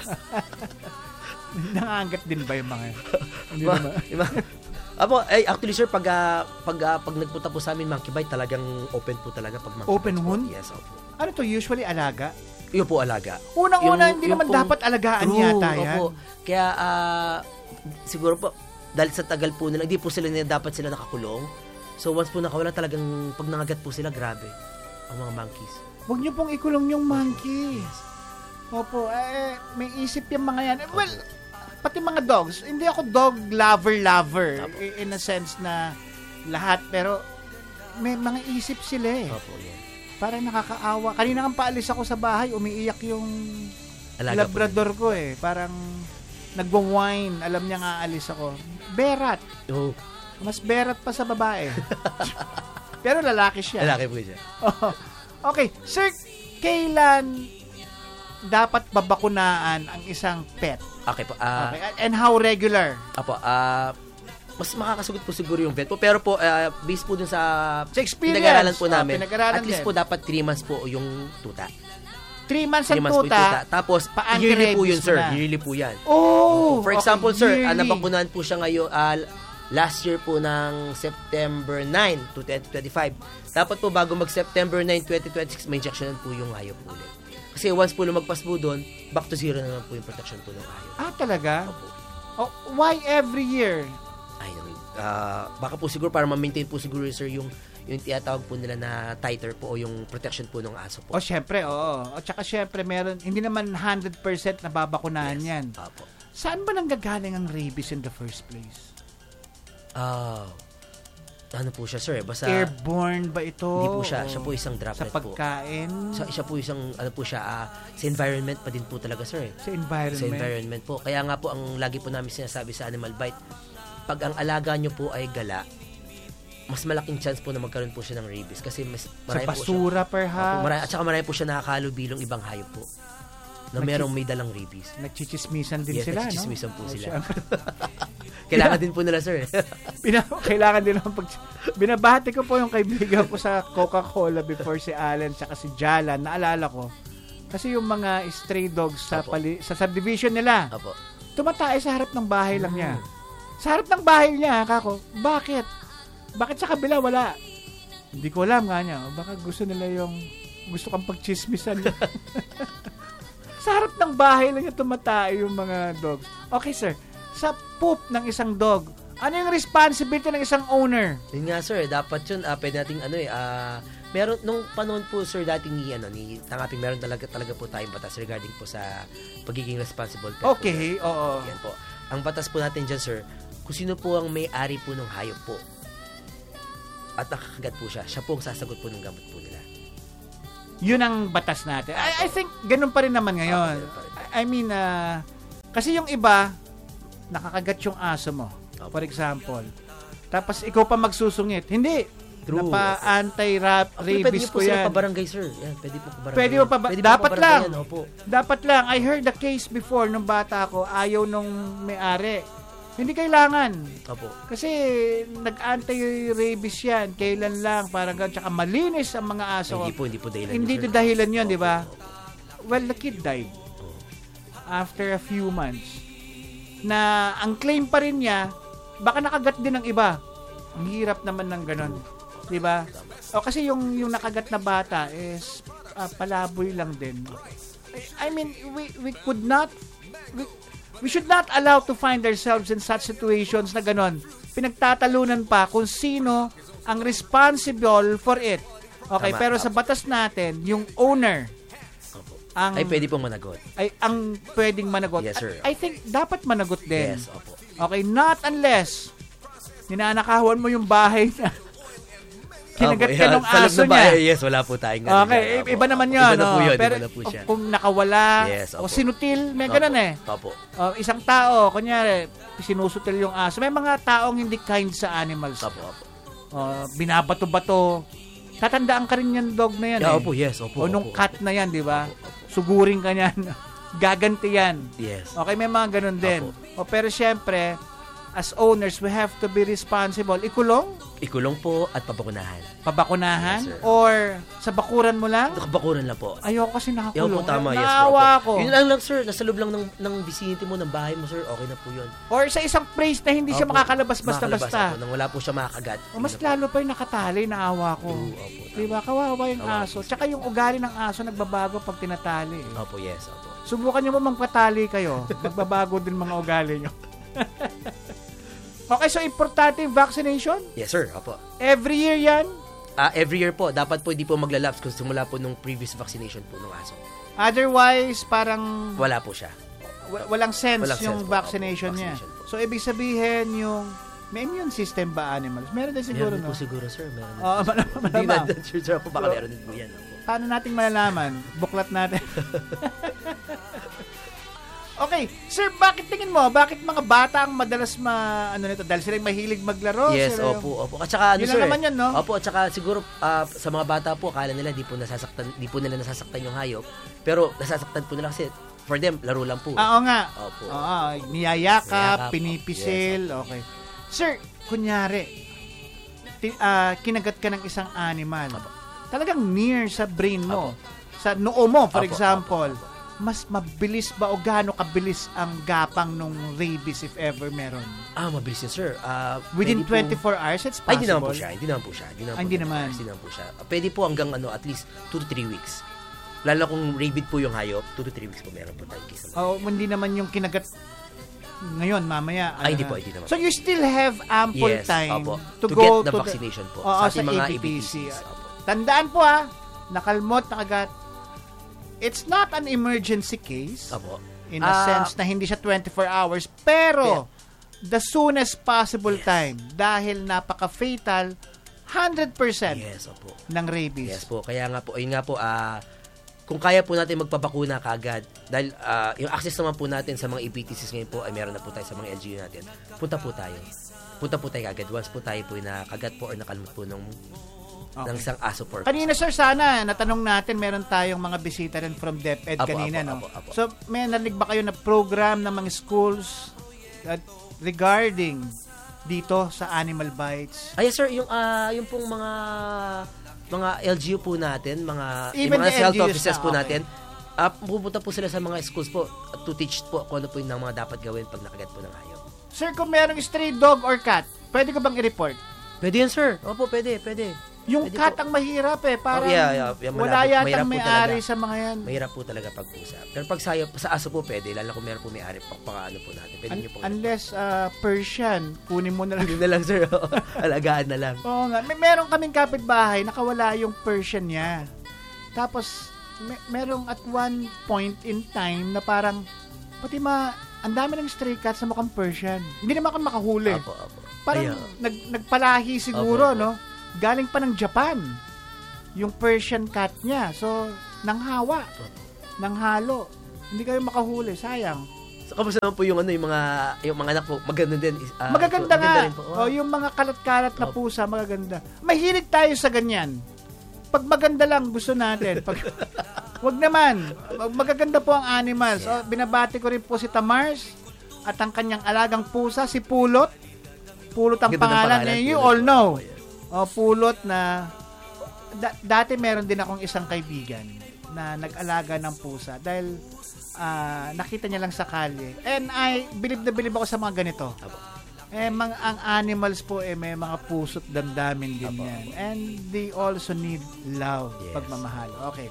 Nangangat din ba yung mga hindi Diba? naman. Diba? Apo, eh, actually sir, pag, ah, pag, ah, pag nagpunta po sa amin monkey bite, talagang open po talaga pag monkey Open bites po. wound? Yes, opo. Ano to, usually alaga? Yun po alaga. Unang-una, Yung- hindi yung naman pong- dapat alagaan True, yata yan. opo. Kaya, ah, siguro po, dahil sa tagal po nila, hindi po sila na dapat sila nakakulong. So, once po nakawala, talagang pag nangagat po sila, grabe. Ang mga monkeys. Huwag niyo pong ikulong yung monkeys. Opo, eh, may isip yung mga yan. Well, pati mga dogs. Hindi ako dog lover-lover Opo. in a sense na lahat. Pero may mga isip sila eh. Opo, yan. Parang nakakaawa. Kanina kang paalis ako sa bahay, umiiyak yung Alaga po labrador ko eh. Parang nagwa-whine. Alam niya nga alis ako. Berat. Oh, Mas berat pa sa babae. Pero lalaki siya. lalaki po siya. Oh. Okay, sir, kailan dapat babakunaan ang isang pet? Okay po. ah Okay, and how regular? Apo, ah mas makakasagot po siguro yung vet po. Pero po, ah, based po dun sa Sa experience. pinag-aralan po Oh, namin, pinag-aralan at least din. po dapat three months po yung tuta. Three months three ang months po yung tuta. Tapos, pa- yearly po yun, anti-rabies sir. mo na. Yearly po yan. Oh! For okay, example, sir, ah, yearly. nabakunahan po siya ngayon, ah, last year po ng September ninth to twenty twenty-five. Dapat po bago mag-September ninth, twenty twenty-six, may injectionan po yung hayop po ulit. Kasi once po lumagpas po doon, back to zero na naman po yung protection po ng hayop. Ah, talaga? Opo. Oh, why every year? Ay, naman. Ah, baka po siguro para ma-maintain po siguro, sir, yung yung tinatawag po nila na tighter po o yung protection po ng aso po. O, syempre, oo. O, tsaka syempre, meron, hindi naman one hundred percent na babakunahan yan. Apo. Saan ba nanggagaling ang rabies in the first place? Ah, ano po siya, sir? Basta Airborne ba ito? hindi po siya. O Siya po isang sa droplet po. pagkain? Sa, siya po isang, ano po siya, ah, sa environment pa din po talaga, sir. Sa environment? Sa environment po. Kaya nga po, ang lagi po namin sinasabi sa animal bite, pag ang alaga nyo po ay gala, mas malaking chance po na magkaroon po siya ng rabies. Kasi mas Sa marami po siya. basura, Opo, perhaps? marami, at saka marami po siya nakakalubilong ibang hayop po na Nagchi- merong may dalang rabies. Nagchichismisan din Yes, sila, nagchichismisan no? po Oh, sila. syempre. Kailangan din po nila, sir. Bina- kailangan din naman pag... Binabati ko po yung kaibigan ko sa Coca-Cola before si Allen tsaka si Jalan. Naalala ko. Kasi yung mga stray dogs sa, Apo. pali- sa subdivision nila, Opo. tumatay sa harap ng bahay lang niya. Mm. Sa harap ng bahay niya, kako, bakit? Bakit sa kabila wala? Hindi ko alam nga niya. Baka gusto nila yung... Gusto kang pagchismisan. Sa harap ng bahay lang niya tumatay yung mga dogs. Okay, sir. Sa poop ng isang dog, ano yung responsibility ng isang owner? Yun nga, sir. Dapat yun, ah, pwede nating ano eh, ah, Meron, nung panahon po, sir, dati ni, ano, ni Tangaping, meron talaga, talaga po tayong batas regarding po sa pagiging responsible pet Okay, owner. oo. Yan po. Ang batas po natin dyan, sir, kung sino po ang may-ari po ng hayop po at nakakagat po siya, siya po ang sasagot po ng gamot po nila. Yun ang batas natin. I, I think ganun pa rin naman ngayon. Opo, ganun pa rin. I mean, uh, kasi yung iba, nakakagat yung aso mo. For example. Tapos ikaw pa magsusungit. Hindi. True. Napa-anti-rabies ko po yan. sila pabarangay, sir. Yan, pwede po pabarangay. Pwede mo pa ba? Pwede po Dapat pabarangay lang. yan, opo. Dapat lang. I heard the case before nung bata ko, ayaw nung may-ari. Hindi kailangan. Opo. Kasi nag-anti-rabies yan. Kailan lang. Parang gano'n. Tsaka malinis ang mga aso. Hindi po, hindi po dahilan. Hindi yun, ito sir. dahilan yun, di ba? Opo, opo. Well, the kid died. After a few months. Na ang claim pa rin niya, baka nakagat din ng iba. Ang hirap naman ng ganon. Di ba? O kasi yung, yung nakagat na bata is uh, palaboy lang din. I mean, we, we could not, we, we should not allow to find ourselves in such situations na ganon. Pinagtatalunan pa kung sino ang responsible for it. Okay, Tama, pero tama. sa batas natin, yung owner, Opo. ang, Ay, pwede pong managot. ay ang pwedeng managot. Yes, sir. I, I think dapat managot din. Yes, opo. Okay, not unless ninanakawan mo yung bahay niya. Kinagat Opo, ka yan. nung Sa loob aso ng bahay, niya. Yes, wala po tayong Okay, dyan, opo, iba naman opo. yun. Iba na po oh. yun, Pero iba na po siya. kung nakawala, Yes, o opo. sinutil, may ganun eh. Opo. Oh, isang tao, kunyari, sinusutil yung aso. May mga taong hindi kind sa animals. Opo, opo. Oh, binabato-bato. Tatandaan ka rin yan, dog na yan. Yeah, eh. opo, yes, opo. O nung opo. cat na yan, di ba? Sugurin ka yan. Gaganti yan. Yes. Okay, may mga ganun din. O, pero syempre, as owners, we have to be responsible. Ikulong? Ikulong po at pabakunahan. Pabakunahan? Yes, sir. Or sa bakuran mo lang? Nakabakuran lang po. Ayoko kasi Yan nakakulong. po, tama. Yes, bro. Naawa ako. Yun lang lang, sir. Nasa loob lang ng, ng vicinity mo, ng bahay mo, sir. Okay na po yun. Or sa isang place na hindi siya Opo. makakalabas Makakalabas basta-basta. ako, nang wala po siya makakagat. O mas Yun na po. lalo pa yung nakatali, naawa ko. True, opo, tama. Diba? Kawawa yung Kawawa aso. po. Tsaka yung ugali ng aso nagbabago pag tinatali. eh. Opo, yes, opo. Subukan nyo mo magpatali kayo. Magbabago din mga ugali nyo. Okay, so importante yung vaccination? Yes, sir. Opo. Every year yan? Ah, every year po, dapat po hindi po maglalapse kung simula po nung previous vaccination po ng aso. Otherwise, parang Wala po siya. wa- walang sense Walang yung sense po. vaccination Opo, niya. vaccination po. So, ibig sabihin yung may immune system ba animals? Meron din siguro, Meron no? po siguro, sir. Meron din. Oo, malamang. Hindi na, malamang. sure, sir po, baka meron din po yan. Opo. Paano nating malalaman? Buklat natin. Okay, sir, bakit tingin mo? Bakit mga bata ang madalas ma ano nito dahil sila mahilig maglaro? Yes, sila- opo, opo. At saka ano, Yun lang sir? naman yun, no? Opo, at saka siguro ah, sa mga bata po, akala nila di po nasasaktan, di po nila nasasaktan yung hayop. Pero nasasaktan po nila kasi for them, laro lang po. Ah, oo nga. Opo. Oo, niyayakap, Niyayakap, pinipisil, okay. Sir, kunyari, ti- ah, kinagat ka ng isang animal. Opo. Talagang near sa brain mo. Sa noo mo, for Opo, example. opo, Mas mabilis ba o gaano kabilis ang gapang nung rabies if ever meron? Ah, mabilis yun, sir. Ah, Within pwede po- twenty-four hours, it's possible. Ay, hindi naman po siya. Hindi naman po siya. Hindi naman, Ah, po hindi twenty naman. hours, Hindi naman po siya. Ah, Pwede po hanggang ano, at least two to three weeks. Lalo kung rabid po yung hayop, two to three weeks po meron po tayong case naman. O hindi naman yung kinagat ngayon, mamaya. ano Ay, hindi na. po, hindi naman. So you still have ample Yes, time opo. to, To go get the to vaccination po. Oo, Sa ating sa mga A B P C. A B P Cs, opo. Tandaan po ha, nakalmot, nakagat. It's not an emergency case Opo. in a Ah, sense na hindi siya twenty-four hours, pero the soonest possible time dahil napaka-fatal one hundred percent Yes, opo. ng rabies. Yes po. Kaya nga po, ayun nga po, ah, kung kaya po natin magpabakuna kaagad, dahil ah, yung access naman po natin sa mga E P T Cs ngayon po, ay meron na po tayo sa mga L G U natin, punta po tayo. Punta po tayo kaagad. Once po tayo po nakagat po or nakalmot po ng, Okay. ng isang aso po. Kanina sir, sana natanong natin, meron tayong mga bisita rin from DepEd Apo, kanina, apo, no? apo, apo. So, may narinig ba kayo na program ng mga schools at regarding dito sa animal bites? Ay, yes, sir, yung ah, yung pong mga mga L G U po natin, mga Even yung mga the health L G Us officers na, po okay. natin, ah, pupunta po sila sa mga schools po to teach po kung ano po yung mga dapat gawin pag nakagat po ng hayop. Sir, kung merong stray dog or cat, pwede ko bang i-report? Pwede yan, sir. Opo, pwede, pwede. Yung Pwede cat po. ang mahirap eh. Parang Oh, yeah, yeah, yeah, wala malabo. yatang Mahirap po may-ari talaga. sa mga yan. Mahirap po talaga pag pusa. Pero pag sa, sa aso po pwede, lalo kung meron po may-ari, pakpakaano po natin. Pwede Un- nyo po. unless ah, Persian, kunin mo na lang. Hindi na lang, sir. Alagaan na lang. Oo nga. May meron kaming kapitbahay, nakawala yung Persian niya. Tapos, may, merong at one point in time na parang, pati ma, ang dami ng stray cats na mukhang Persian. Hindi naman ako makahuli. Apo, apo. Parang Ayaw. nag, nagpalahi siguro, Opo, opo. no? Galing pa ng Japan. Yung Persian cat niya. So, nanghawa. Nanghalo. Hindi kayo makahuli. Sayang. So, kamusta naman po yung ano, yung mga, yung mga anak po, maganda din. ah, Magaganda so, nga. rin po. O, yung mga kalat-kalat na Opo. pusa, magaganda. Mahilig tayo sa ganyan. Pag maganda lang, gusto natin. Pag, wag naman. Magaganda po ang animals. O, binabati ko rin po si Tamars at ang kanyang alagang pusa, si Pulot. Pulot ang Ganda ng pangalan. pangalan, Eh, you Pulot. all know. Oh, yes. O, Pulot na da- dati meron din akong isang kaibigan na nag-alaga ng pusa dahil ah, nakita niya lang sa kalye. And I believe na believe ako sa mga ganito. Apo. Eh, mga, ang animals po, eh, may mga puso't damdamin din Apo, yan. And they also need love, Yes. pagmamahal. Okay.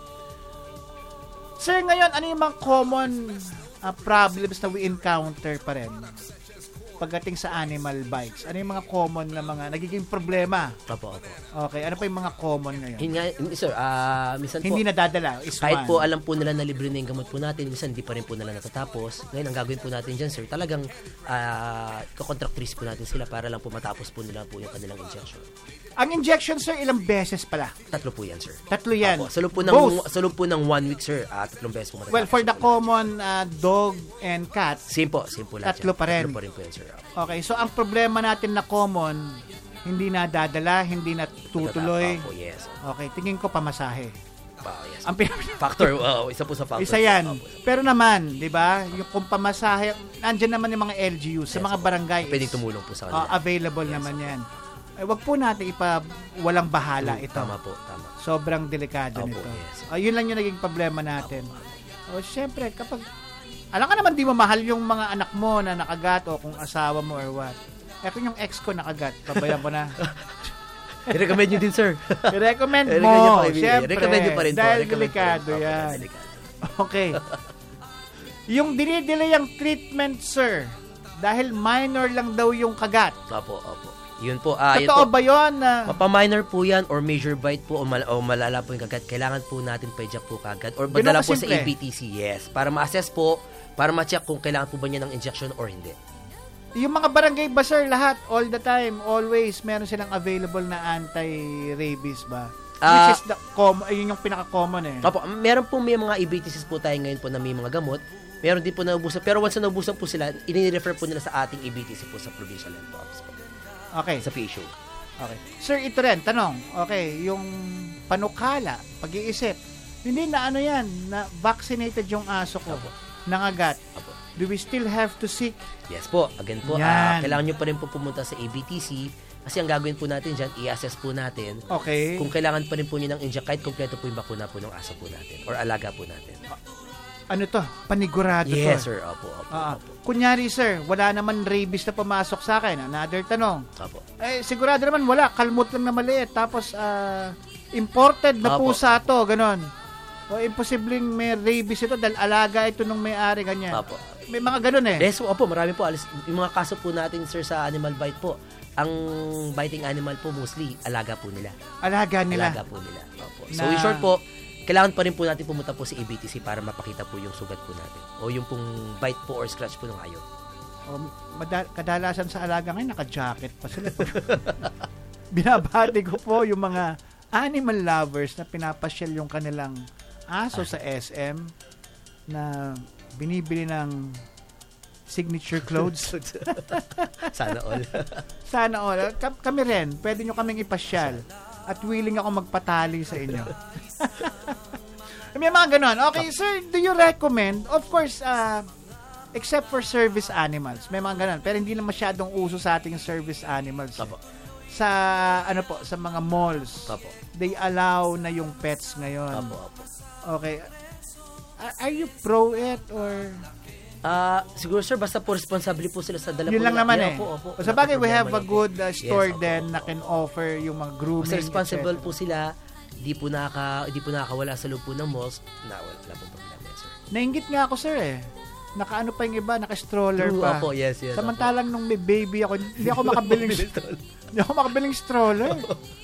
Sir, ngayon, ano yung mga common ah, problems na we encounter pa rin pagdating sa animal bites? Ano yung mga common na mga nagiging problema? Apo, apo. Okay, ano pa yung mga common ngayon? Hindi, nga- hindi sir, ah, minsan po, Hindi nadadala, is kahit one. po alam po nila na libre na yung gamot po natin, minsan hindi pa rin po nila natatapos. Ngayon, ang gagawin po natin dyan, sir, talagang uh, kakontractrice po natin sila para lang po matapos po nila po yung kanilang injection. Ang injection, sir, ilang beses pala? Tatlo po yan, sir. Tatlo yan. Opo, sa loob po ng, Both. sa loob po ng one week, sir, ah, tatlong beses po matatapos. Well, for the po. common ah, dog and cat, Same po, same po lahat Tatlo yan. pa rin. Tatlo pa rin po yan, sir. okay, so ang problema natin na common, hindi nadadala, hindi natutuloy. Opo, yes. Okay, tingin ko pamasahe. Opo, yes. Ang pin- Factor, wow, isa po sa factor. isa yan. Opo, Pero naman, di ba, yung kung pamasahe, nandyan naman yung mga L G U sa Yes, mga opo. barangay. Pwedeng is, tumulong po sa ah, kanila. available naman yan. Eh, wag po natin ipa walang bahala ito. Tama po, tama. Sobrang delikado Opo, nito. yes. Ah, yun lang yung naging problema natin. O, syempre, kapag, alam ka naman di mo mahal yung mga anak mo na nakagat o kung asawa mo or what. Eh, kung yung ex ko nakagat, pabayaan ko na. I-recommend nyo din, sir. I-recommend I-recommend mo, nyo pa, kaibigan. syempre. Recommend nyo pa rin po. Dahil Recommend delikado po rin. Opo, yan. delikado. Okay. Yung dinidelay ang treatment, sir, dahil minor lang daw yung kagat. Opo, opo. Yun po. Ah, yun Totoo po. ba yun? na Mapa-minor po yan or major bite po o, mal- o malala po yung kagat. Kailangan po natin pa-inject po kagad or Ganun madala po sa kasimple. A B T C. Yes. Para ma-assess po, para ma-check kung kailangan po ba niya ng injection or hindi. Yung mga barangay ba, sir, lahat, all the time, always, meron silang available na anti-rabies ba? Ah, Which is the com- yun yung pinaka-common eh. Opo, meron po may mga A B T Cs po tayo ngayon po na may mga gamot. Meron din po na naubusan. Pero once na naubusan po sila, ini-refer po nila sa ating A B T C po sa Provincial Health Office po. Okay. Sa P H O. Okay. Sir, ito rin, tanong. Okay, yung panukala, pag-iisip, hindi na ano yan, na vaccinated yung aso ko, Opo. nangagat. Opo. Do we still have to seek? Yes po. Again po, Yan. ah, kailangan nyo pa rin po pumunta sa A B T C kasi ang gagawin po natin dyan, i-assess po natin Okay. kung kailangan pa rin po nyo ng inject kahit kompleto po yung bakuna po ng aso po natin or alaga po natin. Ano to? Panigurado to. Yes, sir. Opo, opo, Ah, opo. kunyari, sir, wala naman rabies na pumasok sa akin. Another tanong. Opo. Eh, sigurado naman wala. Kalmot lang na maliit. Tapos, ah, imported na Opo. pusa to. Ganon. O, imposibleng may rabies ito dahil alaga ito nung may-ari. Ganyan. Opo. May mga ganon eh. Yes, opo, marami po. Alis, yung mga kaso po natin, sir, sa animal bite po, ang biting animal po, mostly, alaga po nila. Alaga nila. Alaga po nila. Opo. So, Na- in short po, kailangan pa rin po natin pumunta po sa A B T C para mapakita po yung sugat po natin. O yung pong bite po or scratch po ng hayop. O, mada- kadalasan sa alaga ngayon, naka-jacket pa sila. Binabati ko po yung mga animal lovers na pinapasyal yung kanilang aso sa S M na binibili ng signature clothes. Sana all. Sana all. Ka- kami rin, pwede nyo kaming ipasyal. At willing ako magpatali sa inyo. May mga ganon. Okay, sir, do you recommend? Of course, uh, except for service animals. May mga ganon. Pero hindi na masyadong uso sa ating service animals. Opo. Sa, ano po, sa mga malls. Opo. They allow na yung pets ngayon. Opo, opo. Okay. Are, are you pro it or Ah, siguro sir, basta po responsable po sila sa dala Yun po lang nila. naman Yeah, eh. opo, opo. Sa bagay, we Problema have a lang po. good uh, store Yes, opo, then opo. na can offer yung mga grooming. Basta responsible et cetera. po sila, di po nakaka di po nakakawala sa loob po ng malls, na wala, wala po problema, sir. Nainggit nga ako, sir eh. Nakaano pa yung iba, naka-stroller True, pa. opo, yes, yes. Samantalang nung may baby ako, hindi ako makabiling hindi ako makabiling stroller.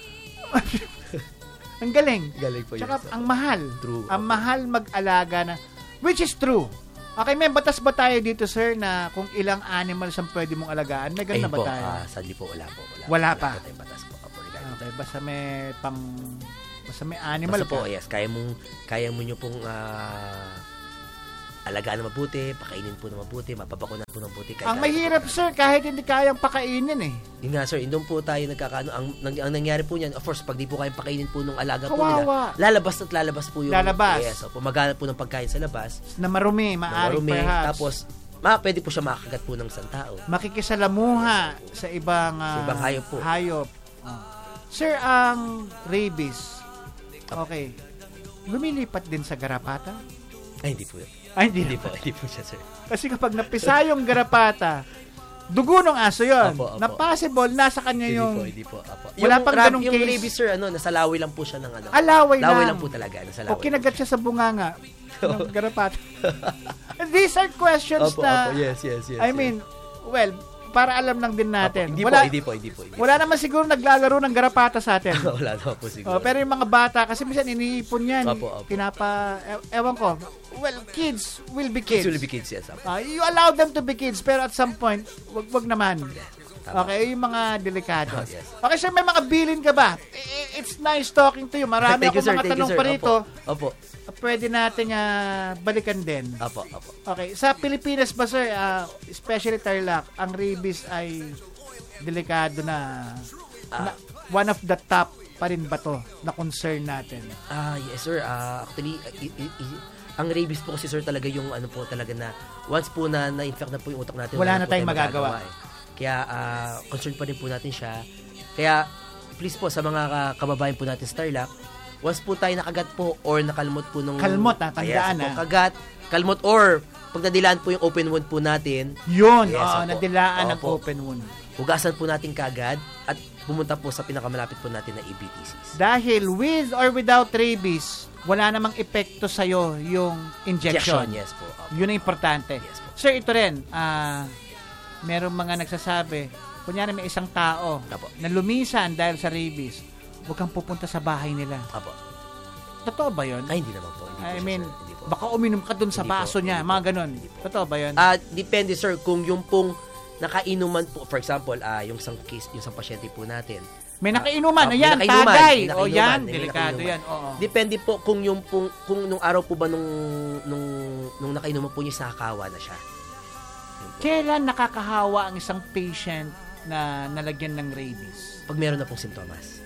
Ang galing. Galing po Tsaka yun. ang mahal. True. Ang mahal mag-alaga na, which is true. Okay, may batas ba tayo dito, sir, na kung ilang animals ang pwede mong alagaan? May ganun na ba po, tayo? ah, sadly po, wala po. Wala, Wala wala pa. po tayong batas po. Opo, regarding Okay, basta may pang basta may animal Basta po, ka. yes, kaya mo kaya mo nyo pong ah, alagaan na mabuti, pakainin po na mabuti, mapapakunan po ng mabuti. Ang mahirap, sir, kahit hindi kayang pakainin eh. Yun nga, sir, doon po tayo nagkakaano. Ang, ang, ang nangyari po niyan, of course, pag di po kayang pakainin po nung alaga po Kawawa. nila, lalabas at lalabas po yung... Lalabas. Yes, opo, maghanap po ng pagkain sa labas. Na marumi, maaring marumi, perhaps. tapos, ma, pwede po siya makakagat po ng isang tao. Makikisalamuha sa ibang, ah, Sa ibang hayop po. hayop. Ah. Sir, ang rabies, okay, lumilipat din sa garapata? Ay, hindi po. Ay, hindi, Hindi na. po, hindi po siya, sir. Kasi kapag napisa yung garapata, dugo ng aso yun. Opo, opo. Na possible, nasa kanya Hindi yung... po, hindi po. Apo. Wala Yung pang rab- ganong yung case. rabies, sir, ano, nasa laway lang po siya ng ano. Alaway lang. Laway lang po talaga, nasa laway. O kinagat siya sa bunganga ng garapata. These are questions Opo, na... opo, yes, yes, yes. I yes. mean, well, para alam lang din natin. Opo, hindi wala, po, hindi po, hindi po. Hindi wala naman siguro naglalaro ng garapata sa atin. po. Wala naman po siguro. Oh, pero yung mga bata, kasi minsan iniipon yan. Opo, opo. Pinapa... E- ewan ko. Well, kids will be kids. Kids will be kids, yes. Apo. Ah, you allow them to be kids, pero at some point, wag wag naman. Tama. Okay, yung mga delikado. Oh, yes. Okay, sir, may mga bilin ka ba? I- It's nice talking to you. Marami Thank you, akong sir. mga Thank you, tanong sir. pa rito. Opo. Pwede natin ah, balikan din. Opo, opo. Okay, sa Pilipinas ba, sir, ah, especially Tarlac, ang rabies ay delikado na, na one of the top pa rin ba to na concern natin? Ah, yes, sir. Ah, actually, i- i- i- ang rabies po kasi, sir, talaga yung ano po talaga na once po na na-infect na po yung utak natin, Wala na po tayong magagawa. eh. Kaya, ah, concerned pa rin po natin siya. Kaya, please po, sa mga ka- kababayan po natin sa Tarlac, once po tayo nakagat po or nakalmot po nung... Kalmot, ha? Tandaan, yes, po, ha? kagat, kalmot or pag nadilaan po yung open wound po natin, Yun, Yes, oh, opo. nadilaan ng Opo. open wound. hugasan po natin kagad at pumunta po sa pinakamalapit po natin na E B T Cs. Dahil with or without rabies, wala namang epekto sa'yo yung injection. Injection, yes po. Opo. Yun ang importante. Yes po. Sir, ito rin, ah, merong mga nagsasabi, kunyari may isang tao Opo. na lumisan dahil sa rabies, huwag kang pupunta sa bahay nila. Apo. Totoo ba yun? Ay, hindi naman po. Hindi po I siya, mean, sir. Hindi po. baka uminom ka dun sa Hindi po, baso niya, hindi mga po. ganon. Hindi po. Totoo ba yun? Ah, depende sir kung yung pong nakainuman po, for example, ah yung isang case, yung isang pasyente po natin. may nakainuman, Ah, ayan, may nakainuman, tagay. may O nakainuman, yan, may delikado nakainuman. yan. Oo. Depende po kung yung pong, kung nung araw po ba nung nung nung nakainuman po niya nakakawa na siya. Yun po. Kailan nakakahawa ang isang patient na nalagyan ng rabies? Pag meron na pong sintomas.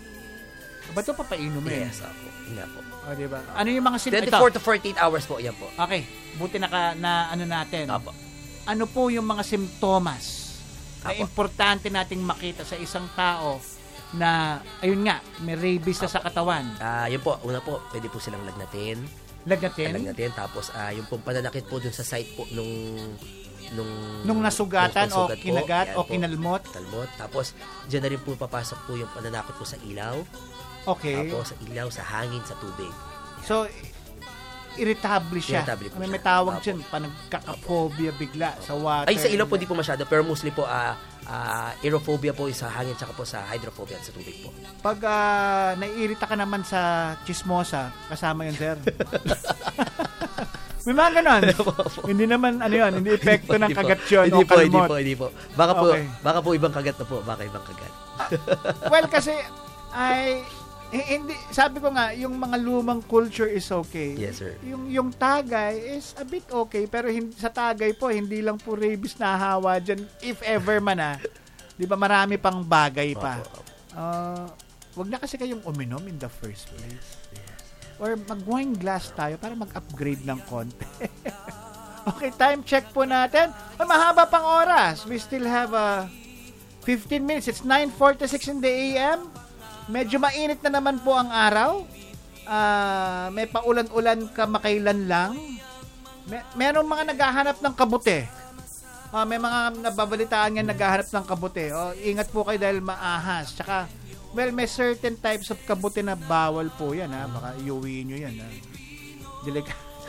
Ba ito papainumin? Yes, ako. Yun nga po. O, diba? Ano yung mga sintomas? twenty-four to forty-eight hours po, yan po. Okay, buti naka, na ano natin. Apo. Ano po yung mga simptomas na Apo. importante nating makita sa isang tao na, ayun nga, may rabies na sa katawan? Ah, yun po, una po, pwede po silang lagnatin. Lagnatin? Lagnatin, tapos ah yung pong pananakit po dun sa site po nung nung Nung nasugatan nung o sugat po, kinagat yan o po, kinalmot? Talmot. Tapos, dyan na rin po papasok po yung pananakot po sa ilaw. Okay. Tapos, sa ilaw, sa hangin, sa tubig. So, irritable siya. Irritable po May, siya. may tawag Apo. dyan, panagkakaphobia bigla sa water. Ay, sa ilaw po di po masyado, pero mostly po, ah ah, aerophobia po sa hangin, tsaka po sa hydrophobia at sa tubig po. Pag ah, naiirita ka naman sa chismosa, kasama yun, sir. May mga ganon. Hindi naman, ano yun, hindi epekto ng Hindi po. kagat yun Hindi o po, hindi kalmot. po, hindi po. Baka po, Okay. baka po ibang kagat na po, baka ibang kagat. Well, kasi, ay, eh, hindi, sabi ko nga, yung mga lumang culture is okay. Yes, sir. Yung, yung tagay is a bit okay, pero hindi, sa tagay po, hindi lang po rabies na hawa dyan, if ever man ah. Di ba, marami pang bagay pa. Opo, opo. Uh, wag na kasi kayong uminom in the first place. Or mag-wine glass tayo para mag-upgrade ng konti. Okay, time check po natin. Ay, mahaba pang oras. We still have uh, fifteen minutes. It's nine forty-six in the A M. Medyo mainit na naman po ang araw. Uh, may paulan-ulan kamakailan lang. May, merong mga naghahanap ng kabute. Oh, may mga nababalitaan nga naghahanap ng kabute. Oh, ingat po kayo dahil maahas. Tsaka, well, may certain types of kabute na bawal po yan, ha? Baka iuwiin nyo yan, ha? Delikado.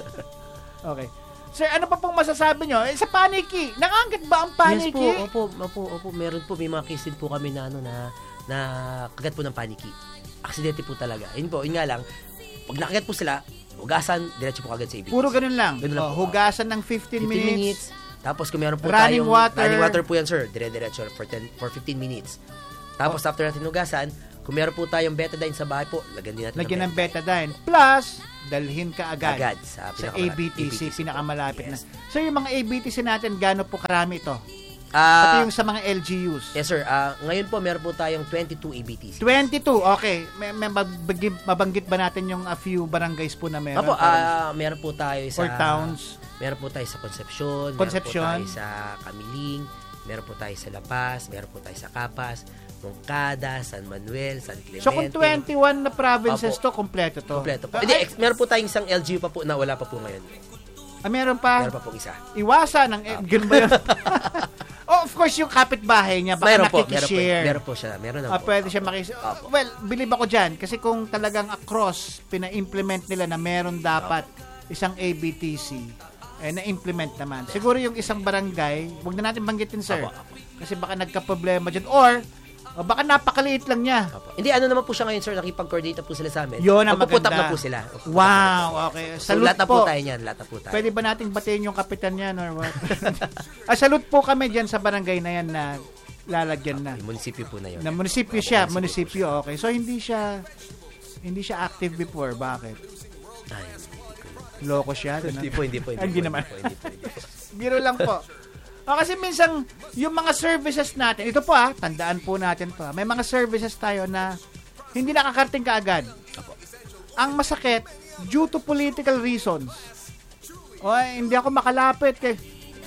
Okay. Sir, ano pa pong masasabi nyo? Eh, sa paniki, nakangkit ba ang paniki? Yes po, opo, opo, opo. Meron po, may mga case din po kami na, ano, na, na kagat po ng paniki. Aksidente po talaga. Yun po, yun nga lang, pag nakagat po sila, hugasan, diretso po agad sa A B T C. Puro ganun lang. Ganun lang Oh, po. hugasan ng fifteen, fifteen minutes. minutes. Tapos kung meron po Running tayong water. running water po yan, sir, dire-diretso for ten for fifteen minutes. Tapos Oh. after natin hugasan, kung meron po tayong betadine sa bahay po, lagyan din natin Lagyan ng ng betadine. Plus, dalhin ka agad, agad sa, sa A pinakamalapit- B T C, A B T C pinakamalapit yes. na. So, yung mga A B T C natin, gaano po karami ito? Ah, Pati yung sa mga L G Us. yes sir, ah, ngayon po meron po tayong twenty-two A B T C. twenty-two, okay. May, may mabagib, mabanggit ba natin yung a few barangays po na meron? Opo, ah, meron po tayo sa or towns? Meron po tayo sa Concepcion, Concepcion. meron po tayo sa Camiling, meron po tayo sa La Paz, meron po tayo sa Capas, Moncada, San Manuel, San Clemente. So, kung twenty-one na provinces Opo. to, kompleto to? Kompleto po. Ah, Hindi, ay, ex- meron po tayong isang L G U pa po na wala pa po ngayon. ah, meron pa? Meron pa po isa. Iwasan ng, eh, ganun ba yun? Oh, of course, yung kapitbahay niya, baka Meron po, meron po, nakikishare. meron po siya. Meron na Ah, po. pwede siya makis... Opo. Well, believe ako dyan. Kasi kung talagang across, pina-implement nila na meron dapat isang A B T C, eh, na-implement naman. Siguro yung isang barangay, huwag na natin banggitin, sir. Opo, opo. Kasi baka nagka-problema dyan. Or, o baka napakaliit lang niya. Opo. Hindi, ano naman po siya ngayon, sir, nakipag-coordinate na po sila sa amin. Yun ang Magpuput up maganda. na po sila. Magpuput up na po Wow, sila. okay. So, Salute lahat na po po. tayo niyan, lahat na po tayo. Pwede ba nating batiin yung kapitan niyan or what? ah, salute po kami dyan sa barangay na yan na lalagyan na. Yung munisipyo po na yun. Na munisipyo siya, Opo, munisipyo, okay. So, hindi siya, hindi siya active before. Bakit? Ay, Loko siya? ganun? hindi po, hindi po. Hindi po, naman. po, Hindi po, hindi po. Biro lang po. O, kasi minsan, yung mga services natin, ito po ah, tandaan po natin po. ah, May mga services tayo na hindi nakakarating kaagad. Opo. Ang masakit, due to political reasons. O, eh, hindi ako makalapit kay...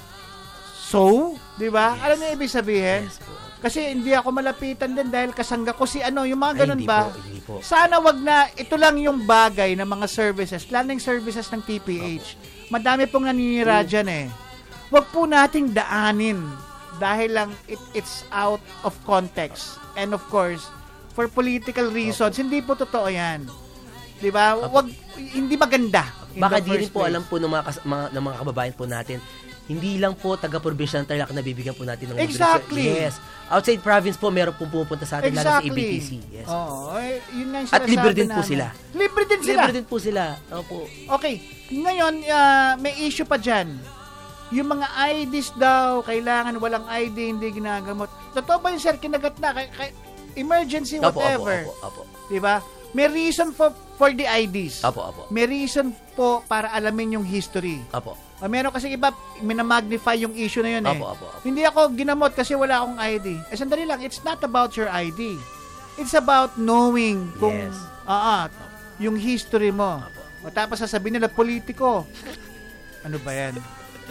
So, di ba? Alam niyo ibig sabihin? Yes po. Kasi hindi ako malapitan din dahil kasangga ko si ano, yung mga Ay, ganun hindi ba? po, hindi po. Sana wag na, ito lang yung bagay ng mga services, lalo yung services ng T P H. Madami pong naninira Mm. dyan eh. Wag po nating daanin dahil lang it, it's out of context. And of course, for political reasons, hindi po totoo yan. Di ba? Wag, hindi maganda. in Baka the di rin first po place. alam po ng mga, kas- mga, ng mga kababayan po natin, hindi lang po taga-probinsya ng Tarlac na bibigyan po natin ng Exactly. libre. Yes. Outside province po, meron pong pumupunta sa atin, lalo sa A B Exactly. T C. Yes. Oo. Eh, yun nga yung At libre sinasabi din po namin. sila. Libre din sila. Libre din po sila. Opo. Okay. Ngayon, ah, may issue pa dyan. Yung mga I Ds daw, kailangan walang I D, hindi ginagamot. Totoo ba yung sir, kinagat na? Kay, kay, emergency, Opo, whatever. opo, opo, opo. Diba? May reason for, for the I Ds. Opo, opo. May reason po para alamin yung history. Opo. O, meron kasi iba, minamagnify yung issue na yun eh. Opo, opo, opo. Hindi ako ginamot kasi wala akong I D. Eh, sandali lang, it's not about your I D. It's about knowing kung, Yes. ah, ah, yung history mo. Opo. O tapos sasabihin nila, politiko. Ano ba yan?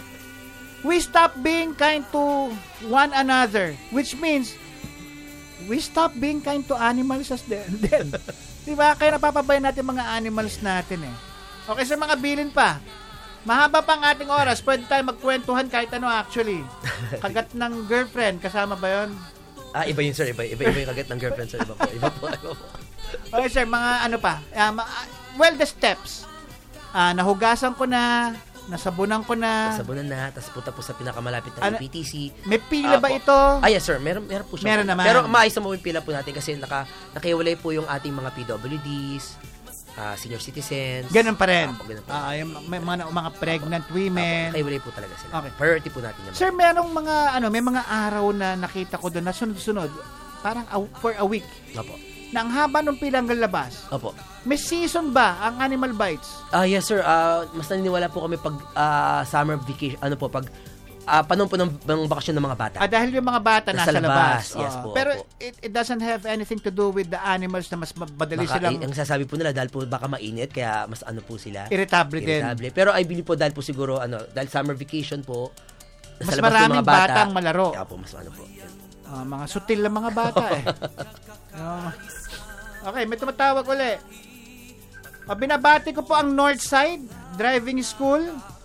We stop being kind to one another, which means, we stop being kind to animals as then. then. Diba? Kaya napapabayan natin mga animals natin eh. Okay, sa mga bilin pa. Mahaba pa ang ating oras. Pwede tayo magkwentuhan kahit ano actually. Kagat ng girlfriend. Kasama ba yun? Ah, iba yun, sir. Iba, iba, iba yung kagat ng girlfriend, sir. Iba po. Iba po. Iba po. Okay, sir. Mga ano pa. Uh, ma- well, the steps. Ah, nahugasan ko na. Nasabunan ko na. Sabunan na, tapos punta po sa pinakamalapit na Ano- A B T C. May pila Ah, ba po. ito? Ah, yes, sir. Meron, meron po siya. Meron naman. Pero maayos na mo yung pila po natin kasi naka, nakiwalay po yung ating mga P W Ds, ah, senior citizens. Ganun pa rin. Ah, po, ganun pa rin. Ah, yung may mga, mga pregnant women. Nakiwalay po talaga sila. Okay. Priority po natin yung Sir, merong mga ano, may mga araw na nakita ko doon na sunod-sunod. Parang a- for a week. Opo. Na ang haba ng pilang lalabas. Opo. May season ba ang Animal Bites? Ah, yes, sir. Ah, mas naniniwala po kami pag ah, summer vacation, ano po, pag ah, panahon po ng, ng bakasyon ng mga bata. Ah, dahil yung mga bata nasa, Nasa labas. labas, yes Oo. po, Pero opo. it, it doesn't have anything to do with the animals na mas madali Baka, silang eh, ang sasabi po nila dahil po baka mainit kaya mas ano po sila. irritable din. Irritable. Pero I believe po dahil po siguro ano, dahil summer vacation po, Mas nasa labas po yung maraming mga bata, batang malaro. Kaya po mas ano po. Yun. Ah, mga sutil na mga bata eh. Ah. Okay, may tumatawag uli. Ah, binabati ko po ang Northside Driving School.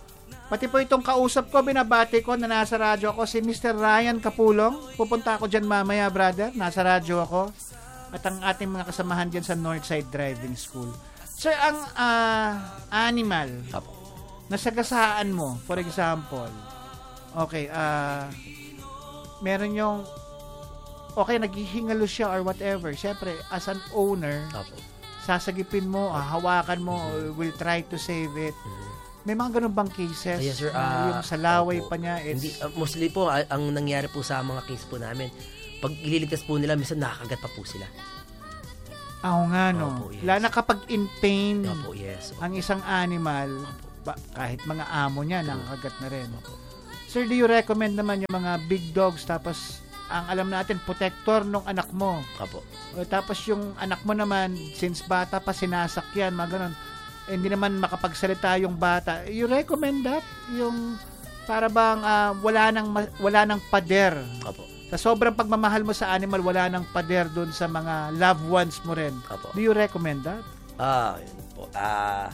Pati po itong kausap ko, binabati ko na nasa radyo ako, si Mister Ryan Kapulong. Pupunta ako dyan mamaya, brother. Nasa radyo ako. At ang ating mga kasamahan dyan sa Northside Driving School. Sir, ang uh, animal na sagasaan mo, for example, okay, ah, uh, meron yung, okay, naghihingalo siya or whatever. Siyempre, as an owner, Apo. sasagipin mo, ah, hawakan mo, mm-hmm. will try to save it. Mm-hmm. May mga ganun bang cases? Uh, yes, sir. Uh, uh, yung sa laway opo. pa niya. It's... Hindi, uh, mostly po, uh, ang nangyari po sa mga case po namin, pag ililigtas po nila, minsan nakakagat pa po sila. Oo nga, no. Opo, yes. Lalo na kapag in pain, Opo, yes. Opo. ang isang animal, ba, kahit mga amo niya, nakakagat na rin. Opo. Sir, do you recommend naman yung mga big dogs, tapos ang alam natin, protector ng anak mo. Opo. O, tapos yung anak mo naman, since bata pa sinasakyan, mga ganun, eh, hindi naman makapagsalita yung bata. You recommend that? Yung para bang uh, wala nang wala nang pader. Opo. Sa sobrang pagmamahal mo sa animal, wala nang pader doon sa mga loved ones mo rin. Opo. Do you recommend that? Ah, yun po. Ah,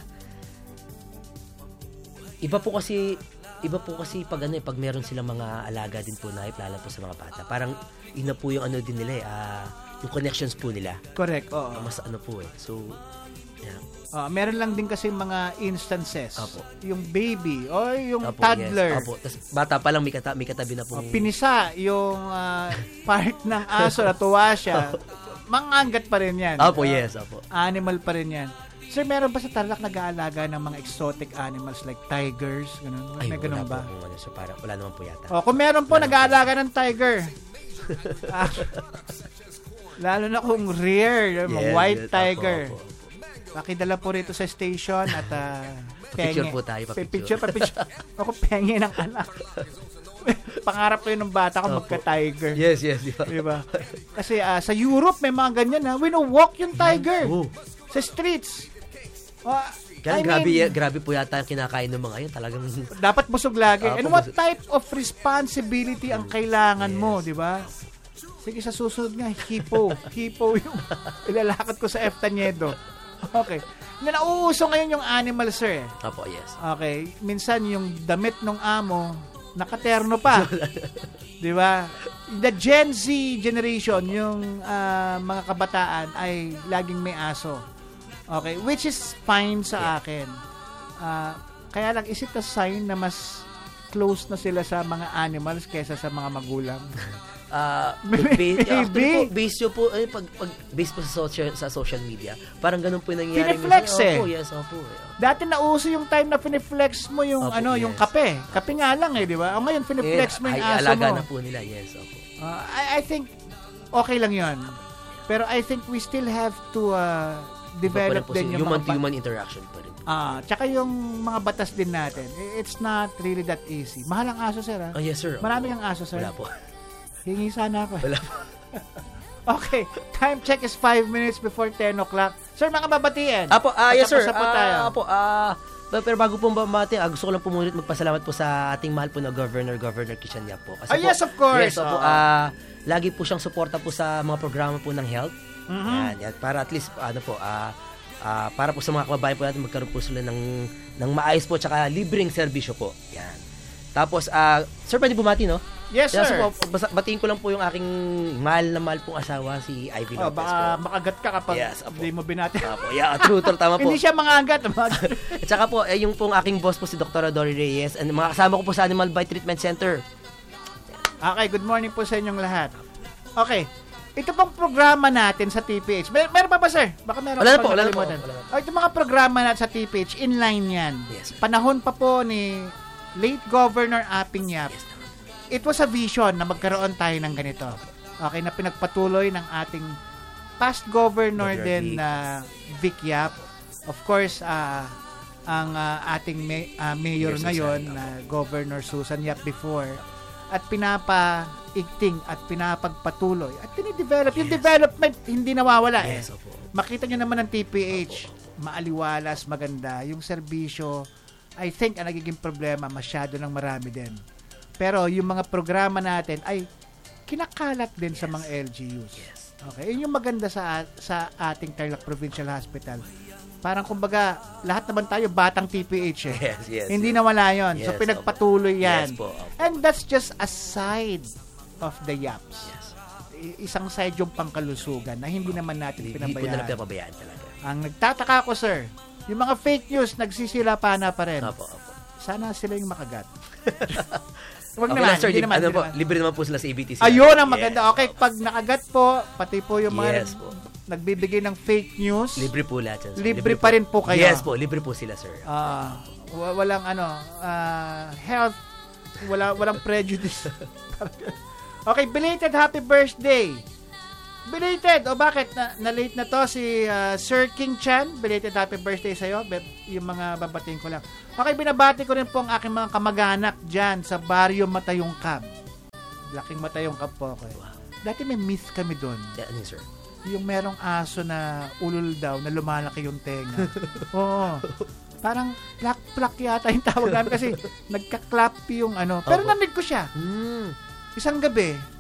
iba po kasi iba po kasi pag ano eh, pag meron silang mga alaga din po na lalo po sa mga bata. Parang ina po yung ano din nila eh, ah, yung connections po nila. Correct. Oo. Mas ano po eh. So, yeah. Uh, meron lang din kasi mga instances. Opo. Yung baby o yung Opo, toddler. Yes. Opo. Tas bata pa lang may, kata, may katabi na pong... Uh, pinisa yung uh, part ng aso na tuwa siya. Mangangat pa rin yan. Opo, Uh, yes. Opo. Animal pa rin yan. Sir, meron ba sa Tarlac nag-aalaga ng mga exotic animals like tigers? Ganun. Ay, may ganun wala ba? Po, ano, so parang, wala naman po yata. O, kung meron po wala nag-aalaga ng tiger. ah, lalo na kung rare, yes, white yes, tiger. Opo, opo. Pakidala po rito sa station at uh, picture po tayo. Pa-picture, pa-picture. Ako pengi ng anak. Pangarap ko yun ng bata ko magka-tiger. Yes, yes. Diba? Diba? Kasi uh, sa Europe may mga ganyan ha. Wino-walk yung tiger. Oh. Sa streets. Uh, Kaya grabe, mean, grabe po yata ang kinakain ng mga yun. Talagang... Dapat busog lagi. Uh, And what type of responsibility ang kailangan yes. mo, di ba? Sige, sa susunod nga, hipo. Hipo yung ilalakad ko sa F. Taniedo. Okay. Na nauuso ngayon yung animal, sir. Opo, yes. Okay. Minsan yung damit ng amo, nakaterno pa. Di ba? The Gen Z generation, yung uh, mga kabataan ay laging may aso. Okay. Which is fine sa yeah. akin. Uh, kaya lang, is it a sign na mas close na sila sa mga animals kaysa sa mga magulang? Uh, base, actually po, base nyo po, eh, pag, pag base po sa social, sa social media, parang ganun po yung nangyayari. Pineflex eh. Opo, yes, opo. Eh. Dati nauso yung time na pineflex mo yung, opo, ano, yes. yung kape. Kape nga lang eh, di ba? O ngayon, pineflex yes, mo yung ay, aso alaga mo. na po nila, yes, opo. Uh, I, I think, okay lang yun. Pero I think we still have to uh, develop din yung human mga... Human-to-human interaction pa rin. Ah, uh, tsaka yung mga batas din natin. It's not really that easy. Mahal ang aso, sir, ha? Oh, yes, sir. Marami ang aso, sir. Wala po. Hingi sana ako. Wala. Okay. Time check is five minutes before ten o'clock. Sir, mga babatiin. Apo, ah, uh, yes, sir. Po tayo. Uh, apo, ah, uh, pero bago po babati, uh, gusto ko lang po muna magpasalamat po sa ating mahal po na Governor, Governor Christian Yap po. Kasi ah, yes, po, of course. Yes, po, ah, uh, lagi po siyang suporta po sa mga programa po ng health. Mm-hmm. Yan, yan, para at least, ano po, ah, uh, uh, para po sa mga kababayan po natin, magkaroon po sila ng, ng maayos po, tsaka libreng serbisyo po. Yan. Tapos, ah, uh, sir, pwede bumati, no? Yes, yes, sir. Po, batiin ko lang po yung aking mahal na mahal pong asawa, si Ivy oh, Lopez baka po. makagat ka kapag yes, hindi mo binati. Apo, yeah, true, true, tama po. Hindi siya mangagat. At saka po, eh, yung pong aking boss po, si Doctor Dory Reyes, and mga kasama ko po sa Animal Bite Treatment Center. Okay, good morning po sa inyong lahat. Okay, ito pong programa natin sa T P H. Mer meron pa ba, sir? Baka meron wala pa po, wala po. Oh, ito mga programa natin sa T P H, inline yan. Yes, panahon pa po ni late Governor Aping Yap. Yes, it was a vision na magkaroon tayo ng ganito. Okay, na pinagpatuloy ng ating past governor Governor din na uh, Vic Yap. Of course, uh, ang uh, ating may, uh, mayor Mayor ngayon na uh, Governor Susan Yap before, at pinapaigting at pinapagpatuloy at tinidevelop. Yes. Yung development hindi nawawala. Yes, eh. opo. Makita nyo naman ng T P H, maaliwalas, maganda. Yung serbisyo, I think ang nagiging problema, masyado ng marami din. Pero yung mga programa natin ay kinakalat din sa mga L G Us. Yes. Okay, yun yung maganda sa sa ating Tarlac Provincial Hospital. Parang kumbaga, lahat naman tayo batang T P H eh. Yes, yes. Hindi yes. nawala yun. Yes, so, pinagpatuloy yan. Yes po. Opo. And that's just a side of the yaps. Yes. Isang side yung pangkalusugan na hindi naman natin Hindi po na pinabayaan. napapabayaan talaga. Ang nagtataka ko, sir, yung mga fake news, nagsisilapana pa rin. Opo, opo. Sana sila yung makagat. Wag Okay naman, lang, sir. hindi Lib- naman, ano hindi po, naman. libre naman po sila sa A B T C. Ayun ang Yes, maganda. Okay, opo. pag nakagat po, pati po yung mga Yes po. nagbibigay ng fake news, Libre po lahat yan, sir. libre pa rin po kayo. Yes po, libre po sila, sir. Ah, wa- walang ano, ah, health, wala walang prejudice. Okay, belated happy birthday. Belated. O bakit na, na late na to si ah, Sir King Chan? Belated happy birthday sa iyo. Yung mga babatiin ko lang. Okay, binabati ko rin po ang aking mga kamag-anak diyan sa Barrio Matayongkab. Laking Matayongkab po ako. Eh. Dati may myth kami doon. Yeah, ano yun, sir? Yung merong aso na ulul daw na lumalaki yung tenga. Oo. Parang plak-plak yata yung tawag namin kasi nagka-clap yung ano. Pero Opo. narinig ko siya. Hmm. Isang gabi,